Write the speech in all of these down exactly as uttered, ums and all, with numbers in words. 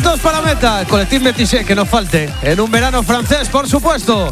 puntos para meta. El Collectif Métisé, que no falte. En un verano francés, por supuesto.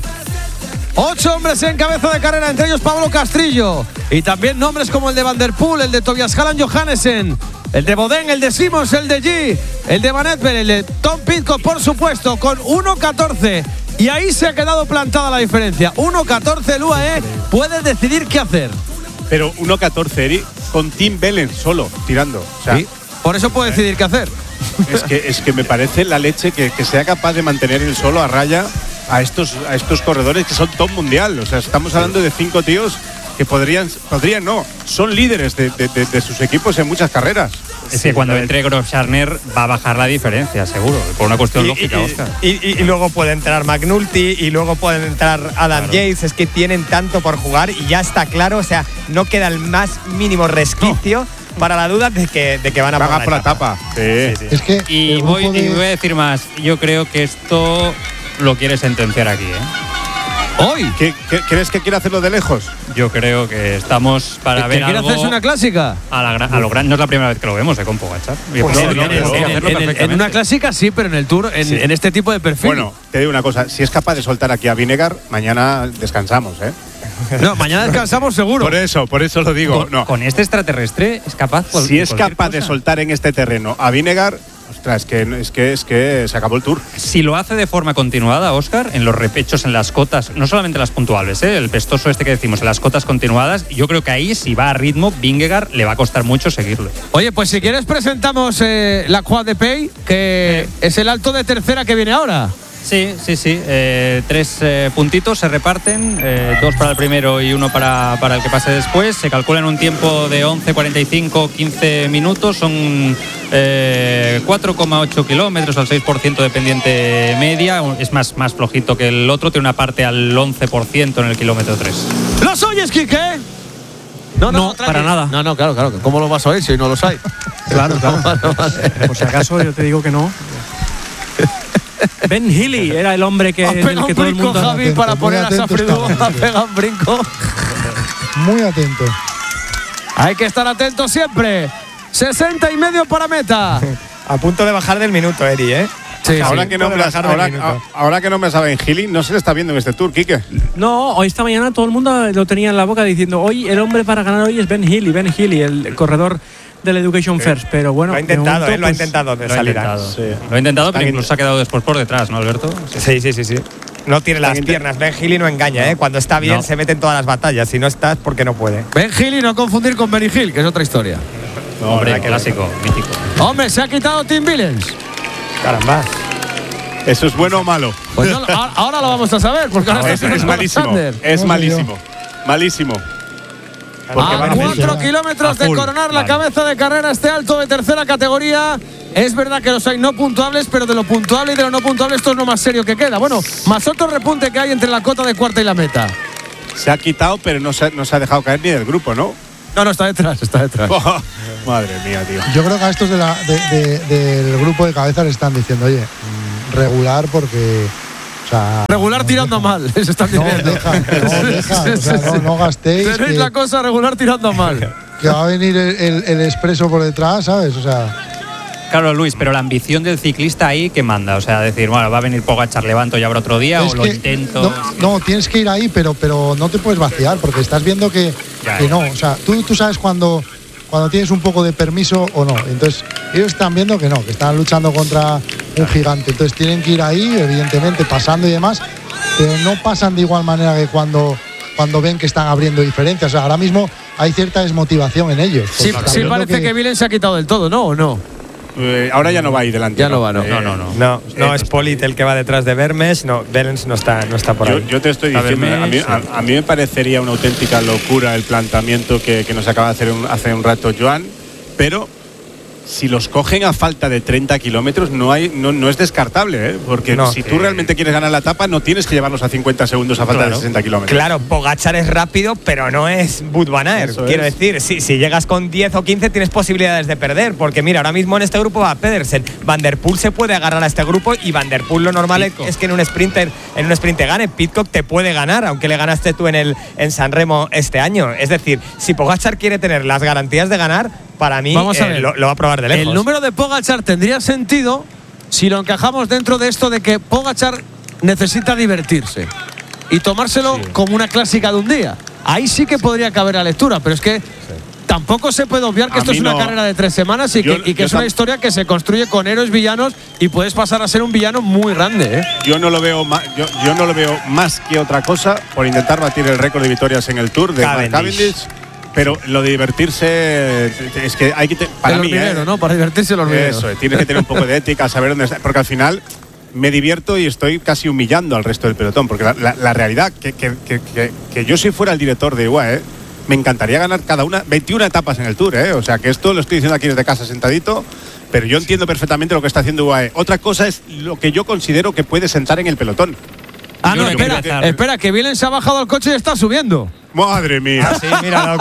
Ocho hombres en cabeza de carrera, entre ellos Pablo Castrillo. Y también nombres como el de Van der Poel, el de Tobias Hallan Johannesen, el de Bodén, el de Simons, el de G, el de Van Edberg, el de Tom Pidcock, por supuesto, con uno catorce. Y ahí se ha quedado plantada la diferencia. uno catorce, el U A E puede decidir qué hacer. Pero uno catorce, Eri, con Tim Wellens solo, tirando. O sea, sí, por eso puede decidir qué hacer. Es que, es que me parece la leche que, que sea capaz de mantener el solo a raya a estos, a estos corredores que son top mundial. O sea, estamos hablando de cinco tíos que podrían, podrían no, son líderes de, de, de, de sus equipos en muchas carreras. Es que cuando entre Grosjean va a bajar la diferencia, seguro, por una cuestión y, lógica, y, Oscar. Y, y, y luego puede entrar McNulty y luego pueden entrar Adam claro. Yates. Es que tienen tanto por jugar y ya está claro, o sea, no queda el más mínimo resquicio no. para la duda de que, de que van a pagar por la etapa. Sí. Sí, sí. Es que y, voy, de... y voy a decir más, yo creo que esto lo quiere sentenciar aquí, ¿eh? ¿Hoy? ¿Qué, qué, ¿Crees que quiere hacerlo de lejos? Yo creo que estamos para ¿Que ver quiere algo hacerse una clásica? A, la, a lo grande. No es la primera vez que lo vemos, ¿eh? Con Pogačar. Pues no, sí, no, en, no, en, en, en, en una clásica sí, pero en el Tour, en, sí. en este tipo de perfil. Bueno, te digo una cosa, si es capaz de soltar aquí a Vinegar, mañana descansamos, ¿eh? No, mañana descansamos seguro. Por eso, por eso lo digo. Con, no. con este extraterrestre es capaz. Por, si es capaz cosa. de soltar en este terreno a Vinegar, ostras, es que, es que es que se acabó el Tour. Si lo hace de forma continuada, Óscar, en los repechos, en las cotas, no solamente las puntuables, ¿eh? El pestoso este que decimos, en las cotas continuadas, yo creo que ahí, si va a ritmo, Vingegaard le va a costar mucho seguirle. Oye, pues si quieres presentamos eh, la Croix de Pays, que eh. es el alto de tercera que viene ahora. Sí, sí, sí. Eh, tres eh, puntitos se reparten, eh, dos para el primero y uno para, para el que pase después. Se calcula en un tiempo de once cuarenta y cinco, quince minutos. Son eh, cuatro coma ocho kilómetros al seis por ciento de pendiente media. Es más, más flojito que el otro. Tiene una parte al once por ciento en el kilómetro tres. ¿Los oyes, Quique? No, no, no para nada. No, no, claro, claro. ¿Cómo lo vas a oír si hoy no los hay? Claro, claro. Vale, vale. Por si acaso yo te digo que no. Ben Healy era el hombre que, el que todo el mundo... Javi, atento, para poner a Safridú a pegar un brinco. Muy atento. Hay que estar atento siempre. sesenta y medio para meta. A punto de bajar del minuto, Eri, ¿eh? Sí, ahora, sí. que no me las, ahora, ahora que no me sabe en Healy, no se le está viendo en este Tour, Quique. No, hoy esta mañana todo el mundo lo tenía en la boca diciendo hoy el hombre para ganar hoy es Ben Healy, Ben Healy, el corredor del Education First, pero bueno, lo ha intentado, momento, ¿eh? Lo ha pues, intentado de Lo ha salir. intentado, sí. Lo ha intentado, pero incluso ha quedado después por detrás, ¿no, Alberto? Sí, sí, sí, sí. No tiene las piernas. Ben Healy no engaña, ¿eh? Cuando está bien no. se mete en todas las batallas. Si no está es porque no puede. Ben Healy, no confundir con Benny Hill, que es otra historia. No, hombre, clásico, mítico. Hombre, se ha quitado Tim Wellens. Caramba. ¿Eso es bueno o malo? Pues no, ahora lo vamos a saber, porque ahora no, es, es malísimo. Sander. Es no malísimo. Malísimo. Porque a cuatro kilómetros de coronar la cabeza de carrera este alto de tercera categoría. Es verdad que los hay no puntuables, pero de lo puntuable y de lo no puntuable esto es lo más serio que queda. Bueno, más otro repunte que hay entre la cota de cuarta y la meta. Se ha quitado, pero no se, no se ha dejado caer ni del grupo, ¿no? No, no, está detrás, está detrás. Oh, madre mía, tío. Yo creo que a estos de la, de, de, del grupo de cabeza le están diciendo, oye, regular porque... O sea, regular no tirando deja, mal, les están diciendo. No deja, no deja, o sea, no, no gastéis. Tenéis que, la cosa regular tirando mal. Que va a venir el, el, el expreso por detrás, ¿sabes? O sea... Claro, Luis, pero la ambición del ciclista ahí, ¿qué manda? O sea, decir, bueno, va a venir Pogačar, levanto y habrá otro día, es o lo intento. No, no, tienes que ir ahí, pero, pero no te puedes vaciar, porque estás viendo que, ya, que no. O sea, tú, tú sabes cuando, cuando tienes un poco de permiso o no. Entonces, ellos están viendo que no, que están luchando contra un gigante. Entonces, tienen que ir ahí, evidentemente, pasando y demás, pero no pasan de igual manera que cuando, cuando ven que están abriendo diferencias. O sea, ahora mismo hay cierta desmotivación en ellos. Sí, sí parece que, que Vilen se ha quitado del todo, ¿no? ¿O no? Eh, ahora ya no va ahí delante. Ya no, no va, no. Eh, no, no, no. No, no es Polit el que va detrás de Vermes, no, Wellens no está, no está por ahí. Yo, yo te estoy diciendo, a mí, a, a mí me parecería una auténtica locura el planteamiento que, que nos acaba de hacer un, hace un rato Joan, pero si los cogen a falta de treinta kilómetros no, hay, no, no es descartable, ¿eh? Porque no, si tú eh, realmente quieres ganar la etapa no tienes que llevarlos a cincuenta segundos a falta claro, de sesenta kilómetros. Claro, Pogačar es rápido, pero no es Wout van Aert. Eso quiero es. decir, si, si llegas con diez o quince tienes posibilidades de perder, porque mira, ahora mismo en este grupo va Pedersen. Van der Poel se puede agarrar a este grupo y Van der Poel lo normal Pitcock. es que en un sprinter en un sprint te gane. Pidcock te puede ganar, aunque le ganaste tú en el en San Remo este año. Es decir, si Pogačar quiere tener las garantías de ganar, para mí Vamos a ver. Eh, lo, lo va a probar de lejos. El número de Pogačar tendría sentido si lo encajamos dentro de esto de que Pogačar necesita divertirse y tomárselo sí. como una clásica de un día. Ahí sí que sí. podría caber la lectura, pero es que sí. tampoco se puede obviar que a esto es una no. carrera de tres semanas y yo, que, y que es una historia que se construye con héroes villanos y puedes pasar a ser un villano muy grande. ¿eh? Yo no lo veo más, yo, yo no lo veo más que otra cosa por intentar batir el récord de victorias en el Tour de Cavendish. Cavendish. Pero lo de divertirse es que hay que te, para el mí, hormiguero, ¿eh? ¿no? Para divertirse el hormiguero. Eso, tienes que tener un poco de ética, saber dónde está, porque al final me divierto y estoy casi humillando al resto del pelotón, porque la, la, la realidad que, que, que, que, que yo si fuera el director de U A E, me encantaría ganar cada una veintiuna etapas en el Tour, ¿eh? O sea, que esto lo estoy diciendo aquí desde casa sentadito, pero yo entiendo perfectamente lo que está haciendo U A E. Otra cosa es lo que yo considero que puede sentar en el pelotón. Ah, no, espera, espera, que Vilen se ha bajado al coche y está subiendo. Madre mía. Ah, sí, mira,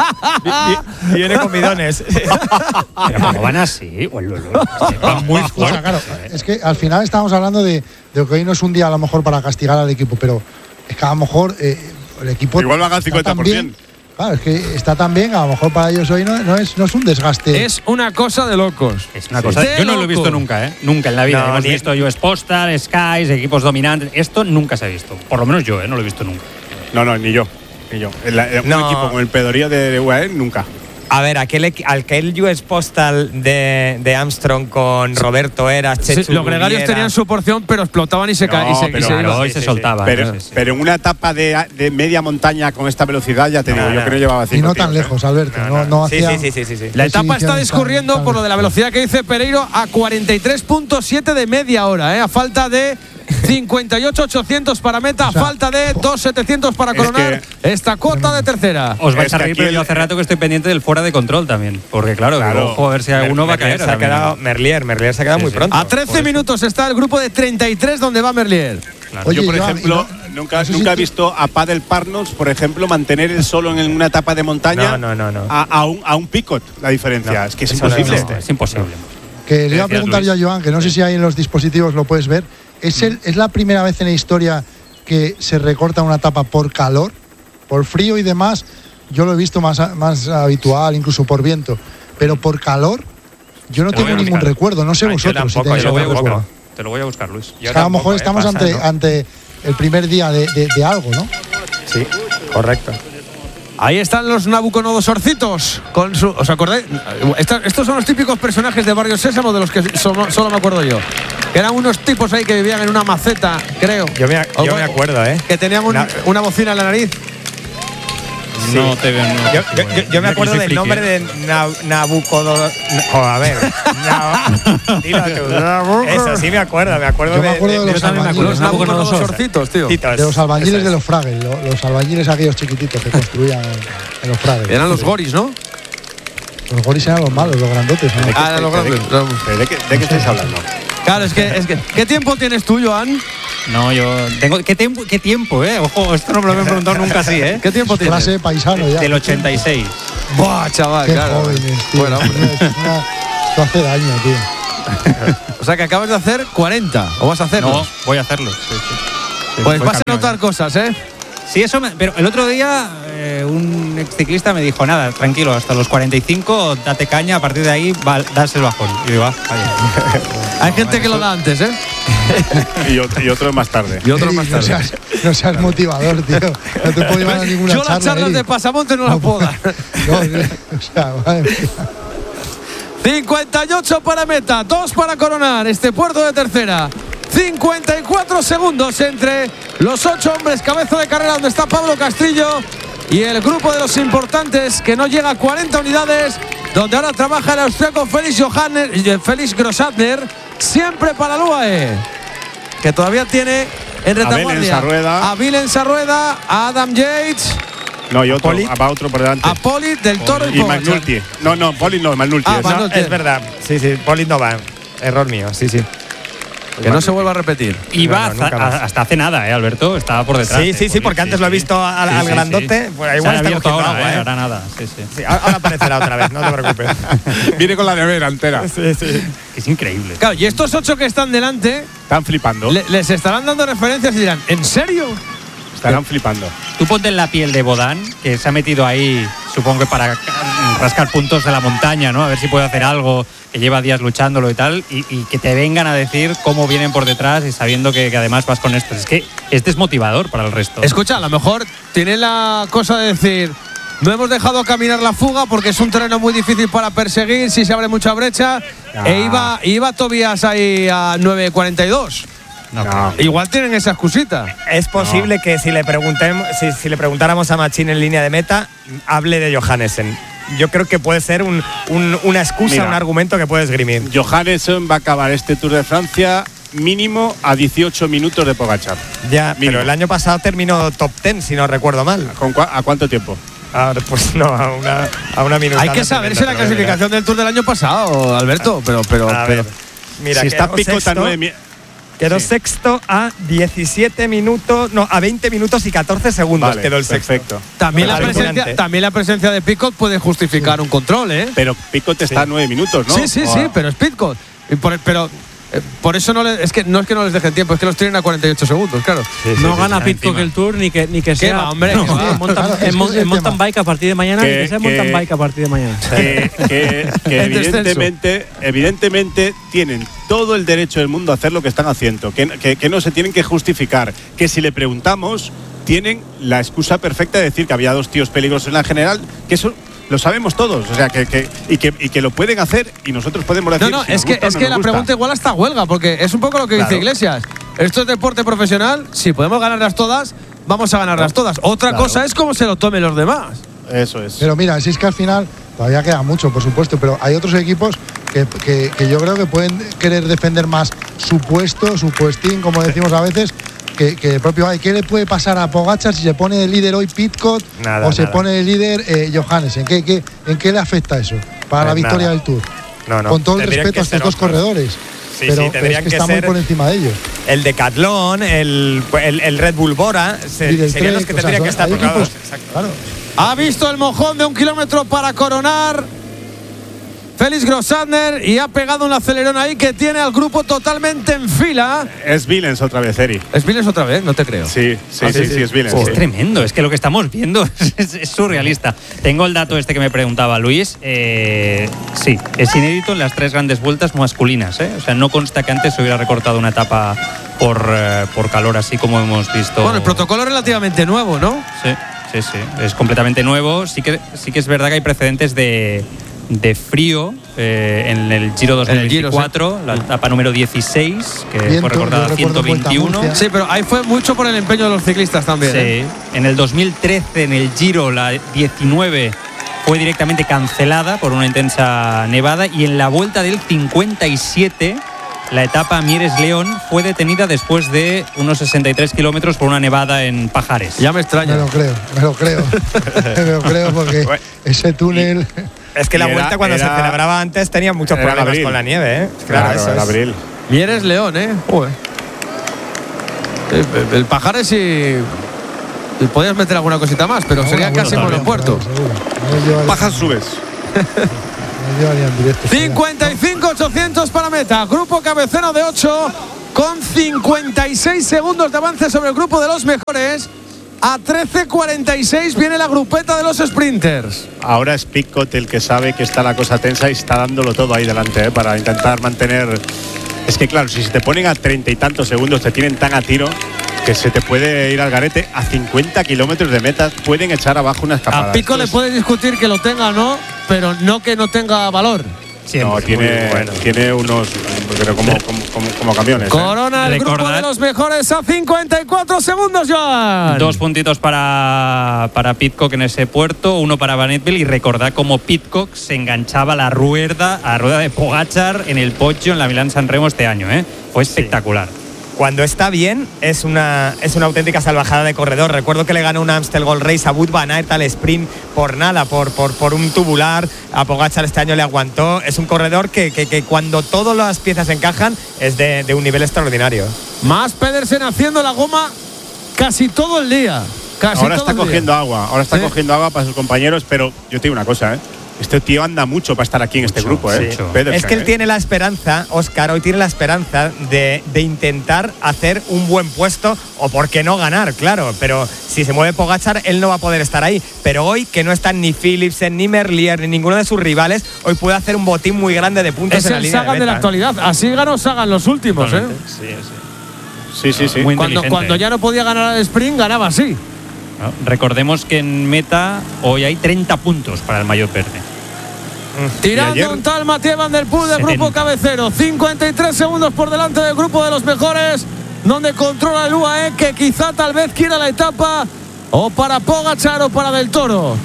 viene con bidones. Pero ¿cómo van así? Van muy fuertes. O sea, claro, es que al final estamos hablando de, de que hoy no es un día a lo mejor para castigar al equipo, pero es que a lo mejor eh, el equipo. Igual van al cincuenta por ciento. Claro, es que está tan bien, a lo mejor para ellos hoy no, no, es, no es un desgaste. Es una cosa de locos. Es una cosa. Sí. Yo no lo he visto nunca, ¿eh? Nunca en la vida. No, Hemos visto U S Postal, Skies, equipos dominantes. Esto nunca se ha visto. Por lo menos yo, ¿eh? No lo he visto nunca. No, no, ni yo. Ni yo. El, el, no. Un equipo con el pedorío de U A E, nunca. A ver, aquel, aquel U S Postal de, de Armstrong con Roberto Heras, Chechu sí, los gregarios tenían su porción, pero explotaban y se caían. No, y se, pero, y se, claro, y y se, se soltaban. Pero, sí, sí. pero en una etapa de, de media montaña con esta velocidad, ya te digo, no, yo no. creo que llevaba cinco. Y no tíos, tan ¿eh? lejos, Alberto. No, no, no sí, hacía sí, sí, sí, sí. La etapa está discurriendo tan, por lo de la velocidad que dice Pereiro a cuarenta y tres punto siete de media hora, ¿eh? A falta de cincuenta y ocho ochocientos para meta, o sea, a falta de dos setecientos para coronar esta cuota de tercera. Os vais es a reír, pero yo hace rato que estoy pendiente del fuera de control también. Porque claro, claro. ojo a ver si alguno va a caer. Se ha quedado Merlier, Merlier se ha quedado sí, muy sí. pronto. A trece minutos está el grupo de treinta y tres donde va Merlier. Claro. Oye, yo, por Joan, ejemplo, no, nunca, no sé nunca si he visto a Padel Parnos, por ejemplo, mantener el solo en una etapa de montaña no, no, no, no. A, a, un, a un picot la diferencia. No, es que es imposible. No, es imposible. Que le iba a preguntar yo a Joan, que no sé si hay en los dispositivos, lo puedes ver. ¿Es, el, ¿Es la primera vez en la historia que se recorta una etapa por calor, por frío y demás? Yo lo he visto más, más habitual, incluso por viento. Pero por calor, yo no te tengo ningún recuerdo. No sé Ay, vosotros tampoco, si tenéis algún recuerdo. Te lo voy a buscar, Luis. O sea, a lo mejor estamos pasa, ante, ¿no? ante el primer día de, de, de algo, ¿no? Sí, correcto. Ahí están los Nabucodonosorcitos. Con su, ¿os acordáis? Esta, estos son los típicos personajes de Barrio Sésamo de los que solo, solo me acuerdo yo. Que eran unos tipos ahí que vivían en una maceta, creo. Yo me, yo o, me acuerdo, ¿eh? Que tenían un, no. una bocina en la nariz. Sí. No te veo. No, yo, yo, yo, yo me acuerdo del friki. nombre de Nabucodonosor. Oh, a ver. No, dilo tú. Eso sí me acuerdo, me acuerdo yo de, me acuerdo de, de, de los albañiles. Los Nabucodonosorcitos, tío. De los albañiles de los Fraggles, los, los albañiles aquellos chiquititos que construían en, en los Fraggles. Eran los Goris, ¿no? Los Goris eran los malos, los grandotes. ¿no? Ah, eran los grandes. ¿De qué, de qué estáis hablando? Claro, es que, es que. ¿Qué tiempo tienes tú, Joan? No, yo tengo. ¿Qué tiempo, qué tiempo eh? Ojo, esto no me lo habían preguntado nunca así, ¿eh? ¿Qué tiempo tienes? Clase de paisano ya. Del ochenta y seis. Buah, chaval, qué claro. jóvenes, tío. Bueno, esto hace daño, tío. O sea que acabas de hacer cuarenta. ¿O vas a hacerlo? No, voy a hacerlo. Sí, sí. Sí, pues vas a notar cosas, ¿eh? Sí, eso me, pero el otro día eh, un ex ciclista me dijo, nada, tranquilo, hasta los cuarenta y cinco date caña, a partir de ahí va, das el bajón. Y digo, ah, vaya. Hay gente que lo da antes, ¿eh? y, otro, y otro más tarde. Y otro más tarde. No seas, no seas motivador, tío. No te puedo llevar a ninguna Yo charla. Yo las charlas ahí. de pasamonte no, no las puedo dar. No, o sea, madre mía. cincuenta y ocho para meta, dos para coronar este puerto de tercera. cincuenta y cuatro segundos entre los ocho hombres cabeza de carrera donde está Pablo Castrillo y el grupo de los importantes que no llega a cuarenta unidades, donde ahora trabaja el austriaco Felix Johanner, Felix Grossatner, siempre para el U A E, que todavía tiene en retaguardia a Vilen Sarrueda, a Adam Yates. No, y otro, Poli. va otro por delante. A Poli del Toro y, y Magnulti. No, no, Poli no, Magnulti. Ah, es, no, es verdad. Sí, sí, Poli no va. Error mío, sí, sí. Que no se vuelva a repetir. Y va no, no, hasta, hasta hace nada, ¿eh, Alberto? Estaba por detrás. Sí, sí, sí, porque antes lo he visto al, sí, al sí, grandote. Sí. Pues igual está abierto ahora, agua, ¿eh? ¿eh? Ahora nada. Sí, sí. Sí, ahora aparecerá otra vez, no te preocupes. Viene con la nevera entera. Sí, sí. Es increíble. Claro, y estos ocho que están delante están flipando. Le, les estarán dando referencias y dirán, ¿en serio? Estarán flipando. Tú ponte en la piel de Bodán, que se ha metido ahí, supongo que para rascar puntos de la montaña, ¿no? A ver si puede hacer algo, que lleva días luchándolo y tal, y, y que te vengan a decir cómo vienen por detrás y sabiendo que, que además vas con esto. Es que es desmotivador para el resto. Escucha, a lo mejor tiene la cosa de decir, no hemos dejado caminar la fuga porque es un terreno muy difícil para perseguir, si se abre mucha brecha, ah. e iba, iba Tobias ahí a nueve cuarenta y dos. No, no. Igual tienen esa excusita. Es posible no. que si le preguntemos, si, si le preguntáramos a Machín en línea de meta, hable de Johannesen. Yo creo que puede ser un, un, una excusa, Mira, un argumento que puede esgrimir. Johannesen va a acabar este Tour de Francia mínimo a dieciocho minutos de Pogačar. Ya, mínimo. Pero el año pasado terminó top diez, si no recuerdo mal. ¿Con cua ¿A cuánto tiempo? A, pues no, a una, a una minuta. Hay que saberse la clasificación del Tour del año pasado, Alberto. Pero, pero, a pero ver, mira, si está Picot a nueve. Quedó sí. sexto a diecisiete minutos, no, a veinte minutos y catorce segundos vale, quedó el sexto. Perfecto. También, la presencia, también la presencia de Picot puede justificar sí. un control, ¿eh? Pero Picot está sí. a nueve minutos, ¿no? Sí, sí, sí, pero es Picot. Pero eh, por eso no, le, es que, no es que no les dejen tiempo, es que los tienen a cuarenta y ocho segundos, claro. Sí, sí, no sí, gana sí, Picot el Tour ni que, ni que sea. Va, hombre, no, que va. Montan, claro, en, en, en mountain bike a partir de mañana, que, ni que sea que, mountain bike a partir de mañana. Que, que, que evidentemente, evidentemente tienen todo el derecho del mundo a hacer lo que están haciendo, que, que, que no se tienen que justificar, que si le preguntamos tienen la excusa perfecta de decir que había dos tíos peligrosos en la general, que eso lo sabemos todos, o sea, que, que, y, que, y que lo pueden hacer y nosotros podemos decir. No, no, si es que, es que la pregunta igual hasta huelga, porque es un poco lo que claro. dice Iglesias. Esto es deporte profesional, si podemos ganarlas todas, vamos a ganarlas todas. Otra claro. cosa es cómo se lo tomen los demás. Eso es. Pero mira, si es que al final todavía queda mucho, por supuesto, pero hay otros equipos que, que, que yo creo que pueden querer defender más su puesto, su puestín, como decimos a veces, que, que el propio hay. ¿Qué le puede pasar a Pogačar si se pone de líder hoy Pidcock o se nada. pone de líder eh, Johannesen? ¿Qué, qué, ¿En qué le afecta eso para pues la victoria nada. del Tour? No, no. Con todo el respeto a estos dos otros. corredores. Sí, pero, sí, pero es que, que está muy por encima de ellos. El Decathlon, el, el, el Red Bull Bora, se, serían los que tendrían o sea, que estar tocados. Claro. Ha visto el mojón de un kilómetro para coronar Félix Grossander y ha pegado un acelerón ahí que tiene al grupo totalmente en fila. Es Villens otra vez, Eri. ¿Es Villens otra vez? No te creo. Sí, sí, ah, sí, sí, sí, sí, es Villens. Oh, sí. Es tremendo, es que lo que estamos viendo es, es surrealista. Tengo el dato este que me preguntaba Luis. Eh, sí, es inédito en las tres grandes vueltas masculinas. ¿eh? O sea, no consta que antes se hubiera recortado una etapa por, eh, por calor, así como hemos visto. Bueno, el protocolo es relativamente nuevo, ¿no? Sí, sí, sí. Es completamente nuevo. Sí que, sí que es verdad que hay precedentes de. de frío eh, en el Giro dos mil veinticuatro, Giro, sí. la etapa número dieciséis, que Viento, fue recordada a ciento veintiuno. Sí, pero ahí fue mucho por el empeño de los ciclistas también. Sí, ¿eh? En el dos mil trece, en el Giro, la diecinueve fue directamente cancelada por una intensa nevada, y en la vuelta del cincuenta y siete, la etapa Mieres-León fue detenida después de unos sesenta y tres kilómetros por una nevada en Pajares. Ya me extraña. Me lo creo, me lo creo. me lo creo porque ese túnel… Es que la era, vuelta cuando era, se celebraba antes tenía muchos problemas abril. con la nieve, ¿eh? Claro, claro eso es abril. Mieres León, ¿eh? Uy. El, el Pajares y… podías meter alguna cosita más, pero no, sería bueno, casi monopuerto. Pajas subes. cincuenta y cinco ochocientos para meta. Grupo cabecero de ocho con cincuenta y seis segundos de avance sobre el grupo de los mejores. A trece cuarenta y seis viene la grupeta de los sprinters. Ahora es Pidcock el que sabe que está la cosa tensa y está dándolo todo ahí delante, ¿eh? Para intentar mantener… Es que claro, si se te ponen a treinta y tantos segundos, te tienen tan a tiro que se te puede ir al garete. A cincuenta kilómetros de meta pueden echar abajo una escapada. A Pidcock le puede discutir que lo tenga o no, pero no que no tenga valor. Siempre. No, tiene, bueno. tiene unos pero como, como, como, como camiones. Corona ¿eh? el grupo de los mejores a cincuenta y cuatro segundos, Joan. Dos puntitos para, para Pidcock en ese puerto, uno para Van Eetveld, y recordad cómo Pidcock se enganchaba a la rueda, a la rueda de Pogačar en el Poggio en la Milán-San Remo este año. ¿eh? Fue espectacular. Sí. Cuando está bien, es una, es una auténtica salvajada de corredor. Recuerdo que le ganó un Amstel Gold Race a Wout van Aert al sprint por nada, por, por, por un tubular. A Pogačar este año le aguantó. Es un corredor que, que, que cuando todas las piezas encajan es de, de un nivel extraordinario. Más Pedersen haciendo la goma casi todo el día. Casi ahora todo está el cogiendo día. agua, ahora está ¿Sí? cogiendo agua para sus compañeros, pero yo te digo una cosa, ¿eh? Este tío anda mucho para estar aquí en este Mucho, grupo, ¿eh? sí. Pedersen, Es que él ¿eh? tiene la esperanza, Óscar, hoy tiene la esperanza de, de intentar hacer un buen puesto o por qué no ganar, claro. Pero si se mueve Pogačar, él no va a poder estar ahí. Pero hoy, que no están ni Philipsen, ni Merlier, ni ninguno de sus rivales, hoy puede hacer un botín muy grande de puntos Es en la el línea Sagan de, de, meta. la actualidad. Así ganó Sagan los últimos, ¿eh? Sí, sí. Sí, sí, sí. Muy Cuando, inteligente. cuando ya no podía ganar al sprint, ganaba así. ¿No? Recordemos que en meta hoy hay treinta puntos para el maillot verde. Tirando ayer- un tal Mathieu Van Der Poel del setenta. grupo cabecero. cincuenta y tres segundos por delante del grupo de los mejores, donde controla el U A E, que quizá tal vez quiera la etapa o para Pogačar o para Del Toro.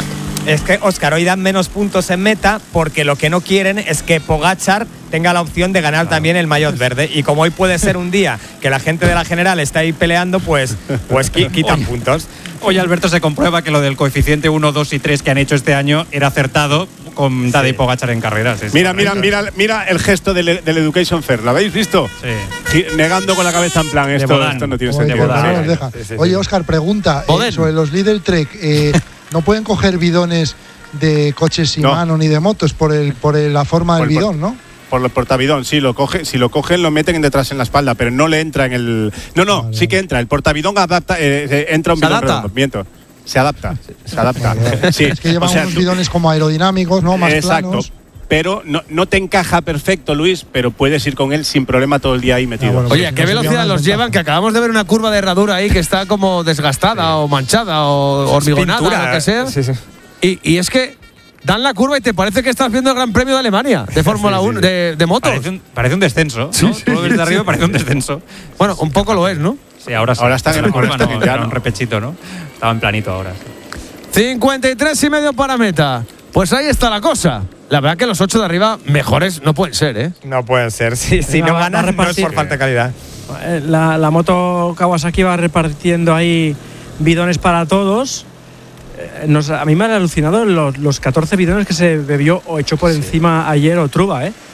Es que, Óscar, hoy dan menos puntos en meta porque lo que no quieren es que Pogačar tenga la opción de ganar también el maillot verde. Y como hoy puede ser un día que la gente de la general está ahí peleando, pues, pues qui- quitan Oye. puntos. Hoy, Alberto, se comprueba que lo del coeficiente uno, dos y tres que han hecho este año era acertado con Tadej Pogačar en carreras. Es Mira, mira, correcto. mira, mira el gesto del, del Education Fair. ¿Lo habéis visto? Sí. Gi- Negando con la cabeza en plan, esto, Bodán. esto no tiene Oye, sentido. que no Bodán. nos deja. Sí, sí, sí. Oye, Óscar, pregunta eh, Boden. sobre los Lidl Trek. Eh, ¿No pueden coger bidones de coches sin No. mano ni de motos por el por el- la forma Por del el- bidón, no? Por el portavidón, sí, lo coge, si lo cogen lo meten detrás en la espalda, pero no le entra en el… No, no, Vale, sí que entra. El portavidón adapta, eh, eh, entra un ¿Se bidón adapta? redondo, miento. Se adapta, se adapta. Vale, vale. Sí, Es que llevan o sea, unos tú- bidones como aerodinámicos, ¿no? Más Exacto. planos. Pero no, no te encaja perfecto, Luis, pero puedes ir con él sin problema todo el día ahí metido. Ah, bueno, Oye, pues ¿a qué no sería velocidad una los desventaja. llevan? Que acabamos de ver una curva de herradura ahí que está como desgastada o manchada o hormigonada, Pintura, lo que sea. sí, sí. Y, y es que dan la curva y te parece que estás viendo el Gran Premio de Alemania de Fórmula sí, uno, sí. de, de motos. Parece un, parece un descenso, ¿no? Tú lo ves de arriba y parece un descenso. Bueno, un poco lo es, ¿no? Sí, ahora sí. Ahora están en la el- curva, ahora están no, en era llano. un repechito, ¿no? Estaba en planito ahora. sí. cincuenta y tres y medio para meta. Pues ahí está la cosa. La verdad que los ocho de arriba mejores no pueden ser, ¿eh? No pueden ser. Si, si Va- no va a ganan, no es repartir. por falta de calidad. Eh, La, la moto Kawasaki va repartiendo ahí bidones para todos. Eh, nos- a mí me han alucinado los, los catorce bidones que se bebió o echó por encima ayer Otruba, ¿eh?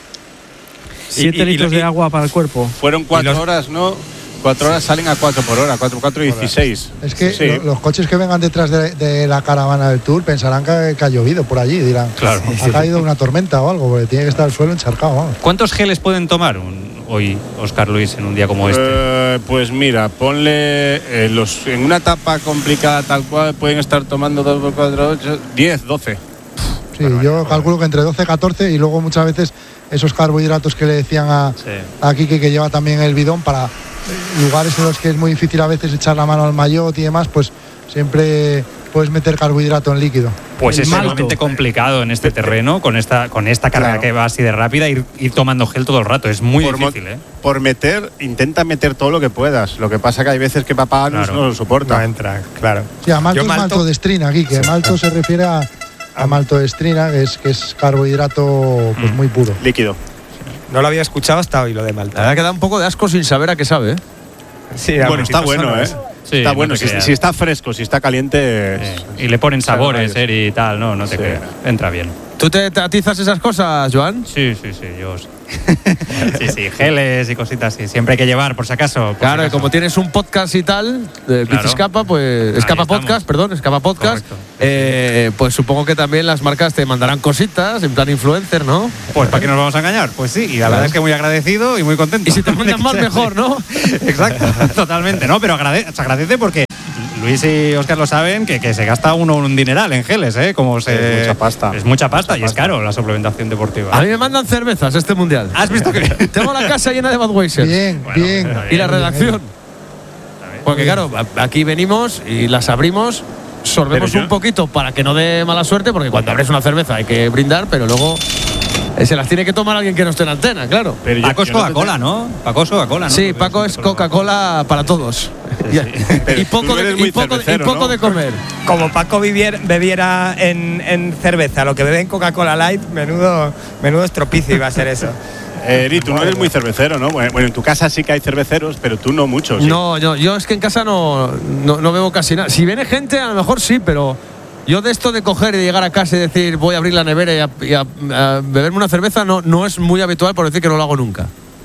siete y- y- litros y- de agua para el cuerpo. Fueron cuatro Y los- horas, ¿no? Cuatro horas salen a cuatro por hora, cuatro, cuatro y dieciséis. Es que Sí. lo- los coches que vengan detrás de, de la caravana del Tour pensarán que, que ha llovido por allí. Dirán, Claro. ha caído una tormenta o algo, porque tiene que estar el suelo encharcado. Vamos. ¿Cuántos geles pueden tomar un- hoy, Óscar Luis, en un día como este? Eh, pues mira, ponle eh, los en una etapa complicada tal cual pueden estar tomando dos por cuatro, ocho, diez, doce. Sí, yo calculo que entre doce y catorce y luego muchas veces esos carbohidratos que le decían a, Sí. a Quique que lleva también el bidón para lugares en los que es muy difícil a veces echar la mano al maillot y demás, pues siempre puedes meter carbohidrato en líquido. Pues El es malto. sumamente complicado en este terreno, con esta, con esta carrera Claro. que va así de rápida, ir, ir tomando gel todo el rato. Es muy por, mo- difícil, ¿eh? por meter, intenta meter todo lo que puedas. Lo que pasa que hay veces que papá no- Claro. no lo soporta. No entra, claro. Sí, a malto Yo es malto- malto de estrina, Quique. Malto se refiere a, a maltodestrina, que es, que es carbohidrato pues, Mm. muy puro. Líquido. No lo había escuchado hasta hoy, lo de La Malta. verdad que da un poco de asco sin saber a qué sabe, ¿eh? Sí, Bueno, a está momentito bueno, ¿eh? sonoro. Sí, está no bueno. te Si, creas. si está fresco, si está caliente. es- Eh, y le ponen Claro, sabores rayos. eh, y tal, no, no te Sí. creas. Entra bien. ¿Tú te, te atizas esas cosas, Joan? Sí, sí, sí, yo sí. sí, sí, geles y cositas así. Siempre hay que llevar, por si acaso. por si Claro, y acaso. como tienes un podcast y tal, de Claro. Escapa, pues. Ahí Escapa estamos. Podcast, perdón, Escapa Podcast. Correcto. eh, pues supongo que también las marcas te mandarán cositas, en plan influencer, ¿no? Pues ¿para qué nos vamos a engañar? Pues sí, y la verdad es que muy agradecido y muy contento. Y si te mandan más, mejor, ¿no? Exacto, totalmente. No, pero agrade- se agradece porque Luis y Óscar lo saben que, que se gasta uno un dineral en geles, ¿eh? Como se, Es mucha pasta. Es mucha pasta Mucha y es pasta. caro la suplementación deportiva. A mí me mandan cervezas este mundial. ¿Has visto que.? Tengo la casa llena de Budweiser. Bien, Bueno, bien. bueno, Y la bien. redacción. Porque claro, a- aquí venimos y las abrimos, sorbemos Pero yo- un poquito para que no dé mala suerte, porque cuando abres una cerveza hay que brindar, pero luego eh, se las tiene que tomar alguien que no esté en antena, claro. Pero yo- Paco es yo no Coca-Cola, ¿no? Paco es Coca-Cola, ¿no? Sí, Porque Paco es Coca-Cola para todos. Y- Pero y tú poco, no de, eres y muy poco, y cervecero, poco ¿no? de comer. Como Paco vivier- bebiera en, en cerveza lo que bebe en Coca-Cola Light, menudo, menudo estropicio iba a ser eso. Eh, Eri, tú no eres muy cervecero, ¿no? Bueno, bueno, en tu casa sí que hay cerveceros, pero tú no mucho. ¿sí? No, yo, yo es que en casa no, no, no bebo casi nada. Si viene gente, a lo mejor sí, pero yo de esto de coger y de llegar a casa y decir voy a abrir la nevera y a, y a- a beberme una cerveza no, no es muy habitual, por decir que no lo hago nunca.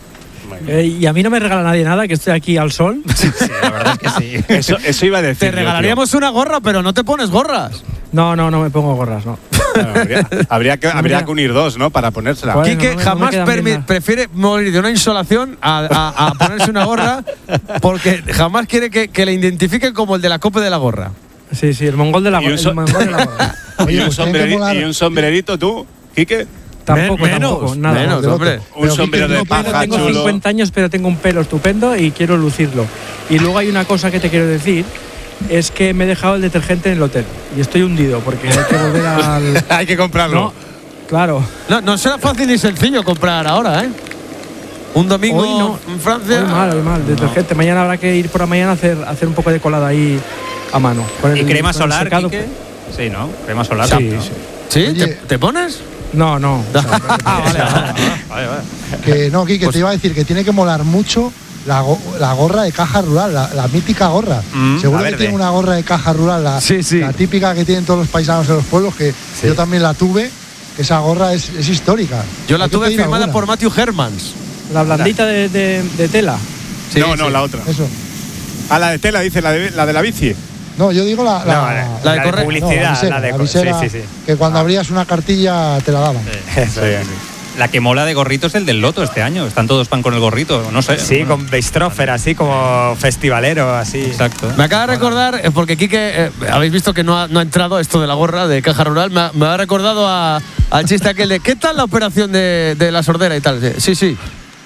Eh, y a mí no me regala nadie nada, que estoy aquí al sol. Sí, la verdad es que sí. Eso, eso iba a decir. Te yo, tío. regalaríamos una gorra, pero no te pones gorras. No, no, no me pongo gorras, no. Bueno, habría, habría, que, habría que unir dos, ¿no? Para ponérsela. Bueno, Quique no me- jamás no me quedan permi- bien la- prefiere morir de una insolación a, a- a ponerse una gorra porque jamás quiere que, que le identifiquen como el de la copa de la gorra. Sí, sí, el mongol de la Y un gorra. so- El mongol de la gorra. ¿Y, Oye, un pues tiene que sombreri- molar- y un sombrerito tú, Quique. Tampoco, Men- menos, tampoco, nada. menos, del otro. hombre. Un Pero sombrero Quique, de no puede- paja Tengo chulo. cincuenta años, pero tengo un pelo estupendo y quiero lucirlo. Y luego hay una cosa que te quiero decir, es que me he dejado el detergente en el hotel y estoy hundido porque hay que volver al... Hay que comprarlo. No, claro. No, no será fácil ni sencillo comprar ahora, ¿eh? Un domingo Hoy no. en Francia. Hoy mal, hoy mal, detergente. Mañana habrá que ir por la mañana a hacer, hacer un poco de colada ahí a mano. Con ¿Y el- crema con el solar, secado. Quique? Sí, ¿no? Crema solar. Sí, ¿no? sí. ¿Sí? Oye. ¿Te, te pones? No, no. o sea, Ah, vale, vale. Vale, vale. Que no, Quique, te iba a decir que tiene que molar mucho la, go- la gorra de caja rural, la, la mítica gorra. Mm, Seguro la que verde. tiene una gorra de caja rural, la, Sí, sí. la típica que tienen todos los paisanos en los pueblos, que yo también la tuve, que esa gorra es, es histórica. Yo la Hay que tuve pedir firmada alguna. por Matthew Hermans. la blandita de, de- de tela. Sí, no, no, sí. la otra. Eso. Ah, la de tela, dice, la de la, de la bici. No, yo digo la, la, No, la, la de la correr. publicidad, no, visera, la de la co- visera, sí, sí, sí. que cuando abrías una cartilla te la daban. Eso Sí. es. La que mola de gorrito es el del Loto este año. Están todos pan con el gorrito, no sé. Sí, con Beistrofer, así como festivalero, así. Exacto. Me acaba de recordar, eh, porque Quique, eh, habéis visto que no ha, no ha entrado esto de la gorra de caja rural, me ha, me ha recordado a- al chiste aquel de ¿qué tal la operación de, de la sordera y tal? Sí, sí.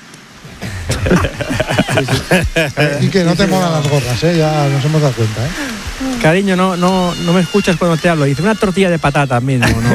Y que no te molan las gorras, ¿eh? Ya nos hemos dado cuenta, ¿eh? Cariño, no, no, no me escuchas cuando te hablo. Hice una tortilla de patata mismo, ¿no?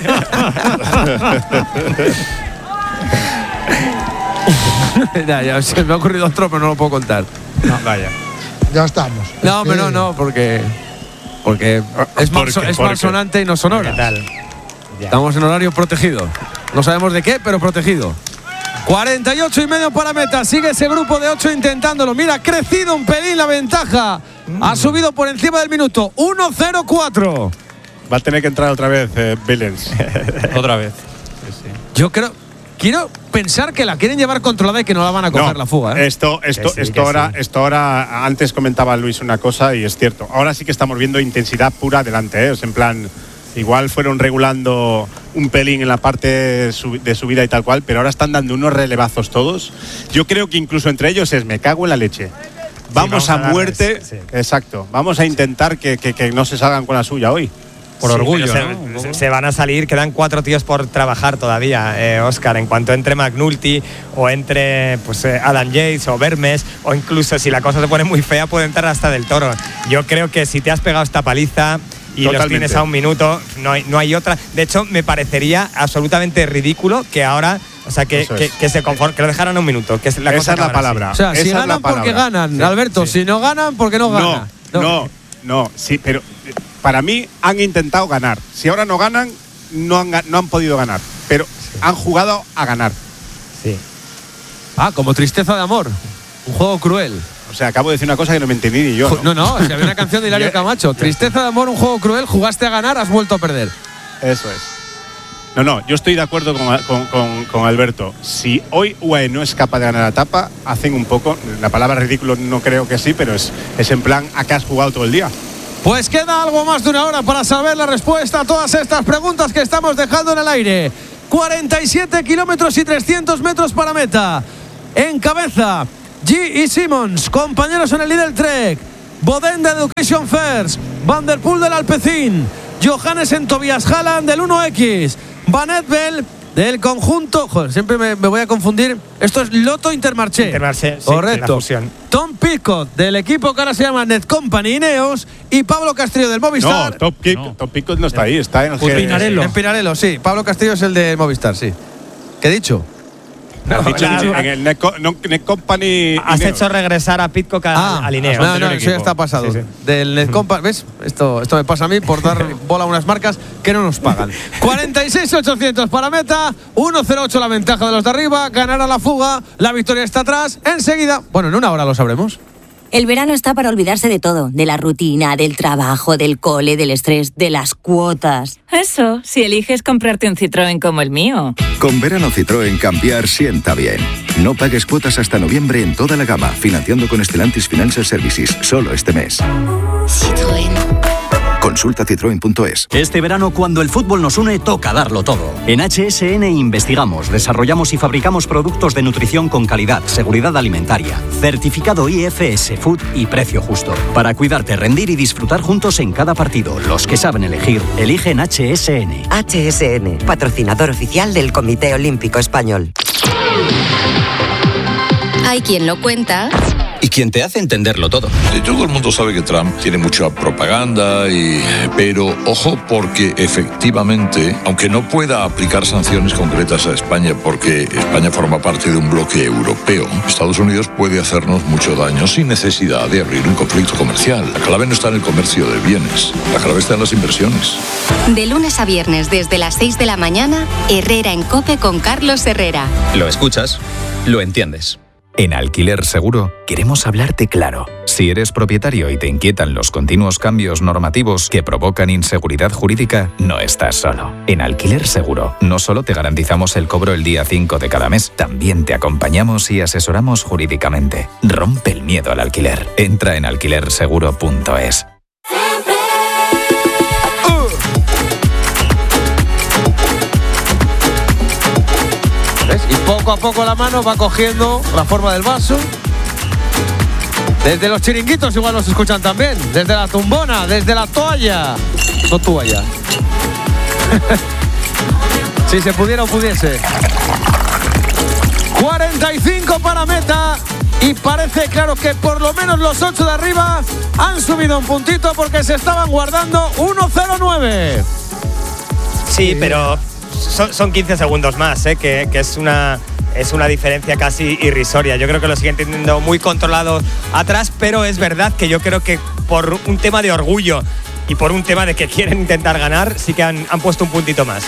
ya, ya, se me ha ocurrido otro, pero no lo puedo contar. Vaya. Ya estamos. No, Es pero que- no, no, porque. Porque es, ¿Por mal, qué? es ¿Por qué? malsonante y no sonora. ¿Qué tal? Estamos en horario protegido. No sabemos de qué, pero protegido. cuarenta y ocho y medio para meta. Sigue ese grupo de ocho intentándolo. Mira, ha crecido un pelín la ventaja. Ha subido por encima del minuto. uno cero cuatro. Va a tener que entrar otra vez eh, Billens. Otra vez. Sí, sí. Yo creo. Quiero pensar que la quieren llevar controlada y que no la van a coger No, la fuga. ¿eh? Esto, esto, Que sí, esto que ahora, sí. esto ahora, antes comentaba Luis una cosa y es cierto. Ahora sí que estamos viendo intensidad pura adelante, ¿eh? O sea, en plan, igual fueron regulando un pelín en la parte su- de subida y tal cual, pero ahora están dando unos relevazos todos. Yo creo que incluso entre ellos es me cago en la leche. Vamos, vamos a a, darles, muerte. sí. Exacto. Vamos a intentar que, que- que no se salgan con la suya hoy. Por Sí, orgullo, pero ¿no? se, Un poco. se van a salir, quedan cuatro tíos por trabajar todavía, eh, Oscar. En cuanto entre McNulty o entre pues, eh, Adam Yates o Vermes, o incluso si la cosa se pone muy fea, puede entrar hasta Del Toro. Yo creo que si te has pegado esta paliza y los Totalmente. tienes a un minuto, no hay, no hay otra. De hecho, me parecería absolutamente ridículo que ahora, o sea, que, Eso que, es. que se conform- que lo dejaran a un minuto. Que es la Esa cosa es la acabará así. palabra. O sea, Esa si es la ganan porque palabra. ganan, Sí, Alberto. sí. Si no ganan porque no No, ganan. no, no, sí, pero eh, para mí han intentado ganar. Si ahora no ganan, no han, ga- no han podido ganar, pero han jugado a ganar. Sí. Ah, como Tristeza de Amor. Un juego cruel. O sea, acabo de decir una cosa que no me entendí ni yo. Ju- No, no, si había una canción de Hilario Ya- Camacho. Tristeza de Amor, un juego cruel. Jugaste a ganar, has vuelto a perder. Eso es. No, no, yo estoy de acuerdo con, con- con- con Alberto. Si hoy U A E no es capaz de ganar la etapa, hacen un poco, la palabra ridículo no creo que sí, pero es, es en plan, ¿a qué has jugado todo el día? Pues queda algo más de una hora para saber la respuesta a todas estas preguntas que estamos dejando en el aire. cuarenta y siete kilómetros y trescientos metros para meta. En cabeza, G y Simmons, compañeros en el Lidl Trek. Boden de Education First. Van der Poel del Alpecin. Johannes en Tobias Halland del uno equis. Van Etbel del conjunto. Joder, siempre me, me voy a confundir. Esto es Lotto Intermarché. Intermarché, sí, Correcto. la fusión. Tom Pitcock del equipo que ahora se llama Net Company Ineos. Y Pablo Castillo del Movistar. No, Top Kick, No. Top Kick no está ahí, está en el Pues G- Pinarello. En Pinarello, sí. Pablo Castillo es el de Movistar, sí. ¿Qué he dicho? Has dicho la- en el Net, Co- no, Net Company. Has Ineos. hecho regresar a Pitcock a, Ah, al Ineos. no, no, anterior eso ya equipo. está pasado. Sí, sí. Del Netcompa, ¿ves? Esto, esto me pasa a mí por dar bola a unas marcas que no nos pagan. cuarenta y seis ochocientos para meta, uno cero ocho la ventaja de los de arriba, ganará la fuga, la victoria está atrás, enseguida, bueno, en una hora lo sabremos. El verano está para olvidarse de todo, de la rutina, del trabajo, del cole, del estrés, de las cuotas. Eso, si eliges comprarte un Citroën como el mío. Con verano Citroën cambiar sienta bien. No pagues cuotas hasta noviembre en toda la gama, financiando con Stellantis Financial Services, solo este mes. Citroën. Consulta citroen punto es. Este verano, cuando el fútbol nos une, toca darlo todo. En H S N investigamos, desarrollamos y fabricamos productos de nutrición con calidad, seguridad alimentaria, certificado I F S Food y precio justo. Para cuidarte, rendir y disfrutar juntos en cada partido. Los que saben elegir, eligen H S N. H S N, patrocinador oficial del Comité Olímpico Español. Hay quien lo cuenta y quien te hace entenderlo todo. Todo el mundo sabe que Trump tiene mucha propaganda, y, pero ojo, porque efectivamente, aunque no pueda aplicar sanciones concretas a España porque España forma parte de un bloque europeo, Estados Unidos puede hacernos mucho daño sin necesidad de abrir un conflicto comercial. La clave no está en el comercio de bienes, la clave está en las inversiones. De lunes a viernes desde las seis de la mañana, Herrera en COPE con Carlos Herrera. Lo escuchas, lo entiendes. En Alquiler Seguro queremos hablarte claro. Si eres propietario y te inquietan los continuos cambios normativos que provocan inseguridad jurídica, no estás solo. En Alquiler Seguro no solo te garantizamos el cobro el día cinco de cada mes, también te acompañamos y asesoramos jurídicamente. Rompe el miedo al alquiler. Entra en alquiler seguro punto es. ¿Ves? Y poco a poco la mano va cogiendo la forma del vaso. Desde los chiringuitos igual nos escuchan también. Desde la tumbona, desde la toalla. No toalla. Si se pudiera o pudiese. cuarenta y cinco para meta. Y parece claro que por lo menos los ocho de arriba han subido un puntito porque se estaban guardando uno cero nueve. Sí, pero son, son quince segundos más, ¿eh? que, que es una... Es una diferencia casi irrisoria. Yo creo que lo siguen teniendo muy controlado atrás, pero es verdad que yo creo que por un tema de orgullo y por un tema de que quieren intentar ganar, sí que han, han puesto un puntito más.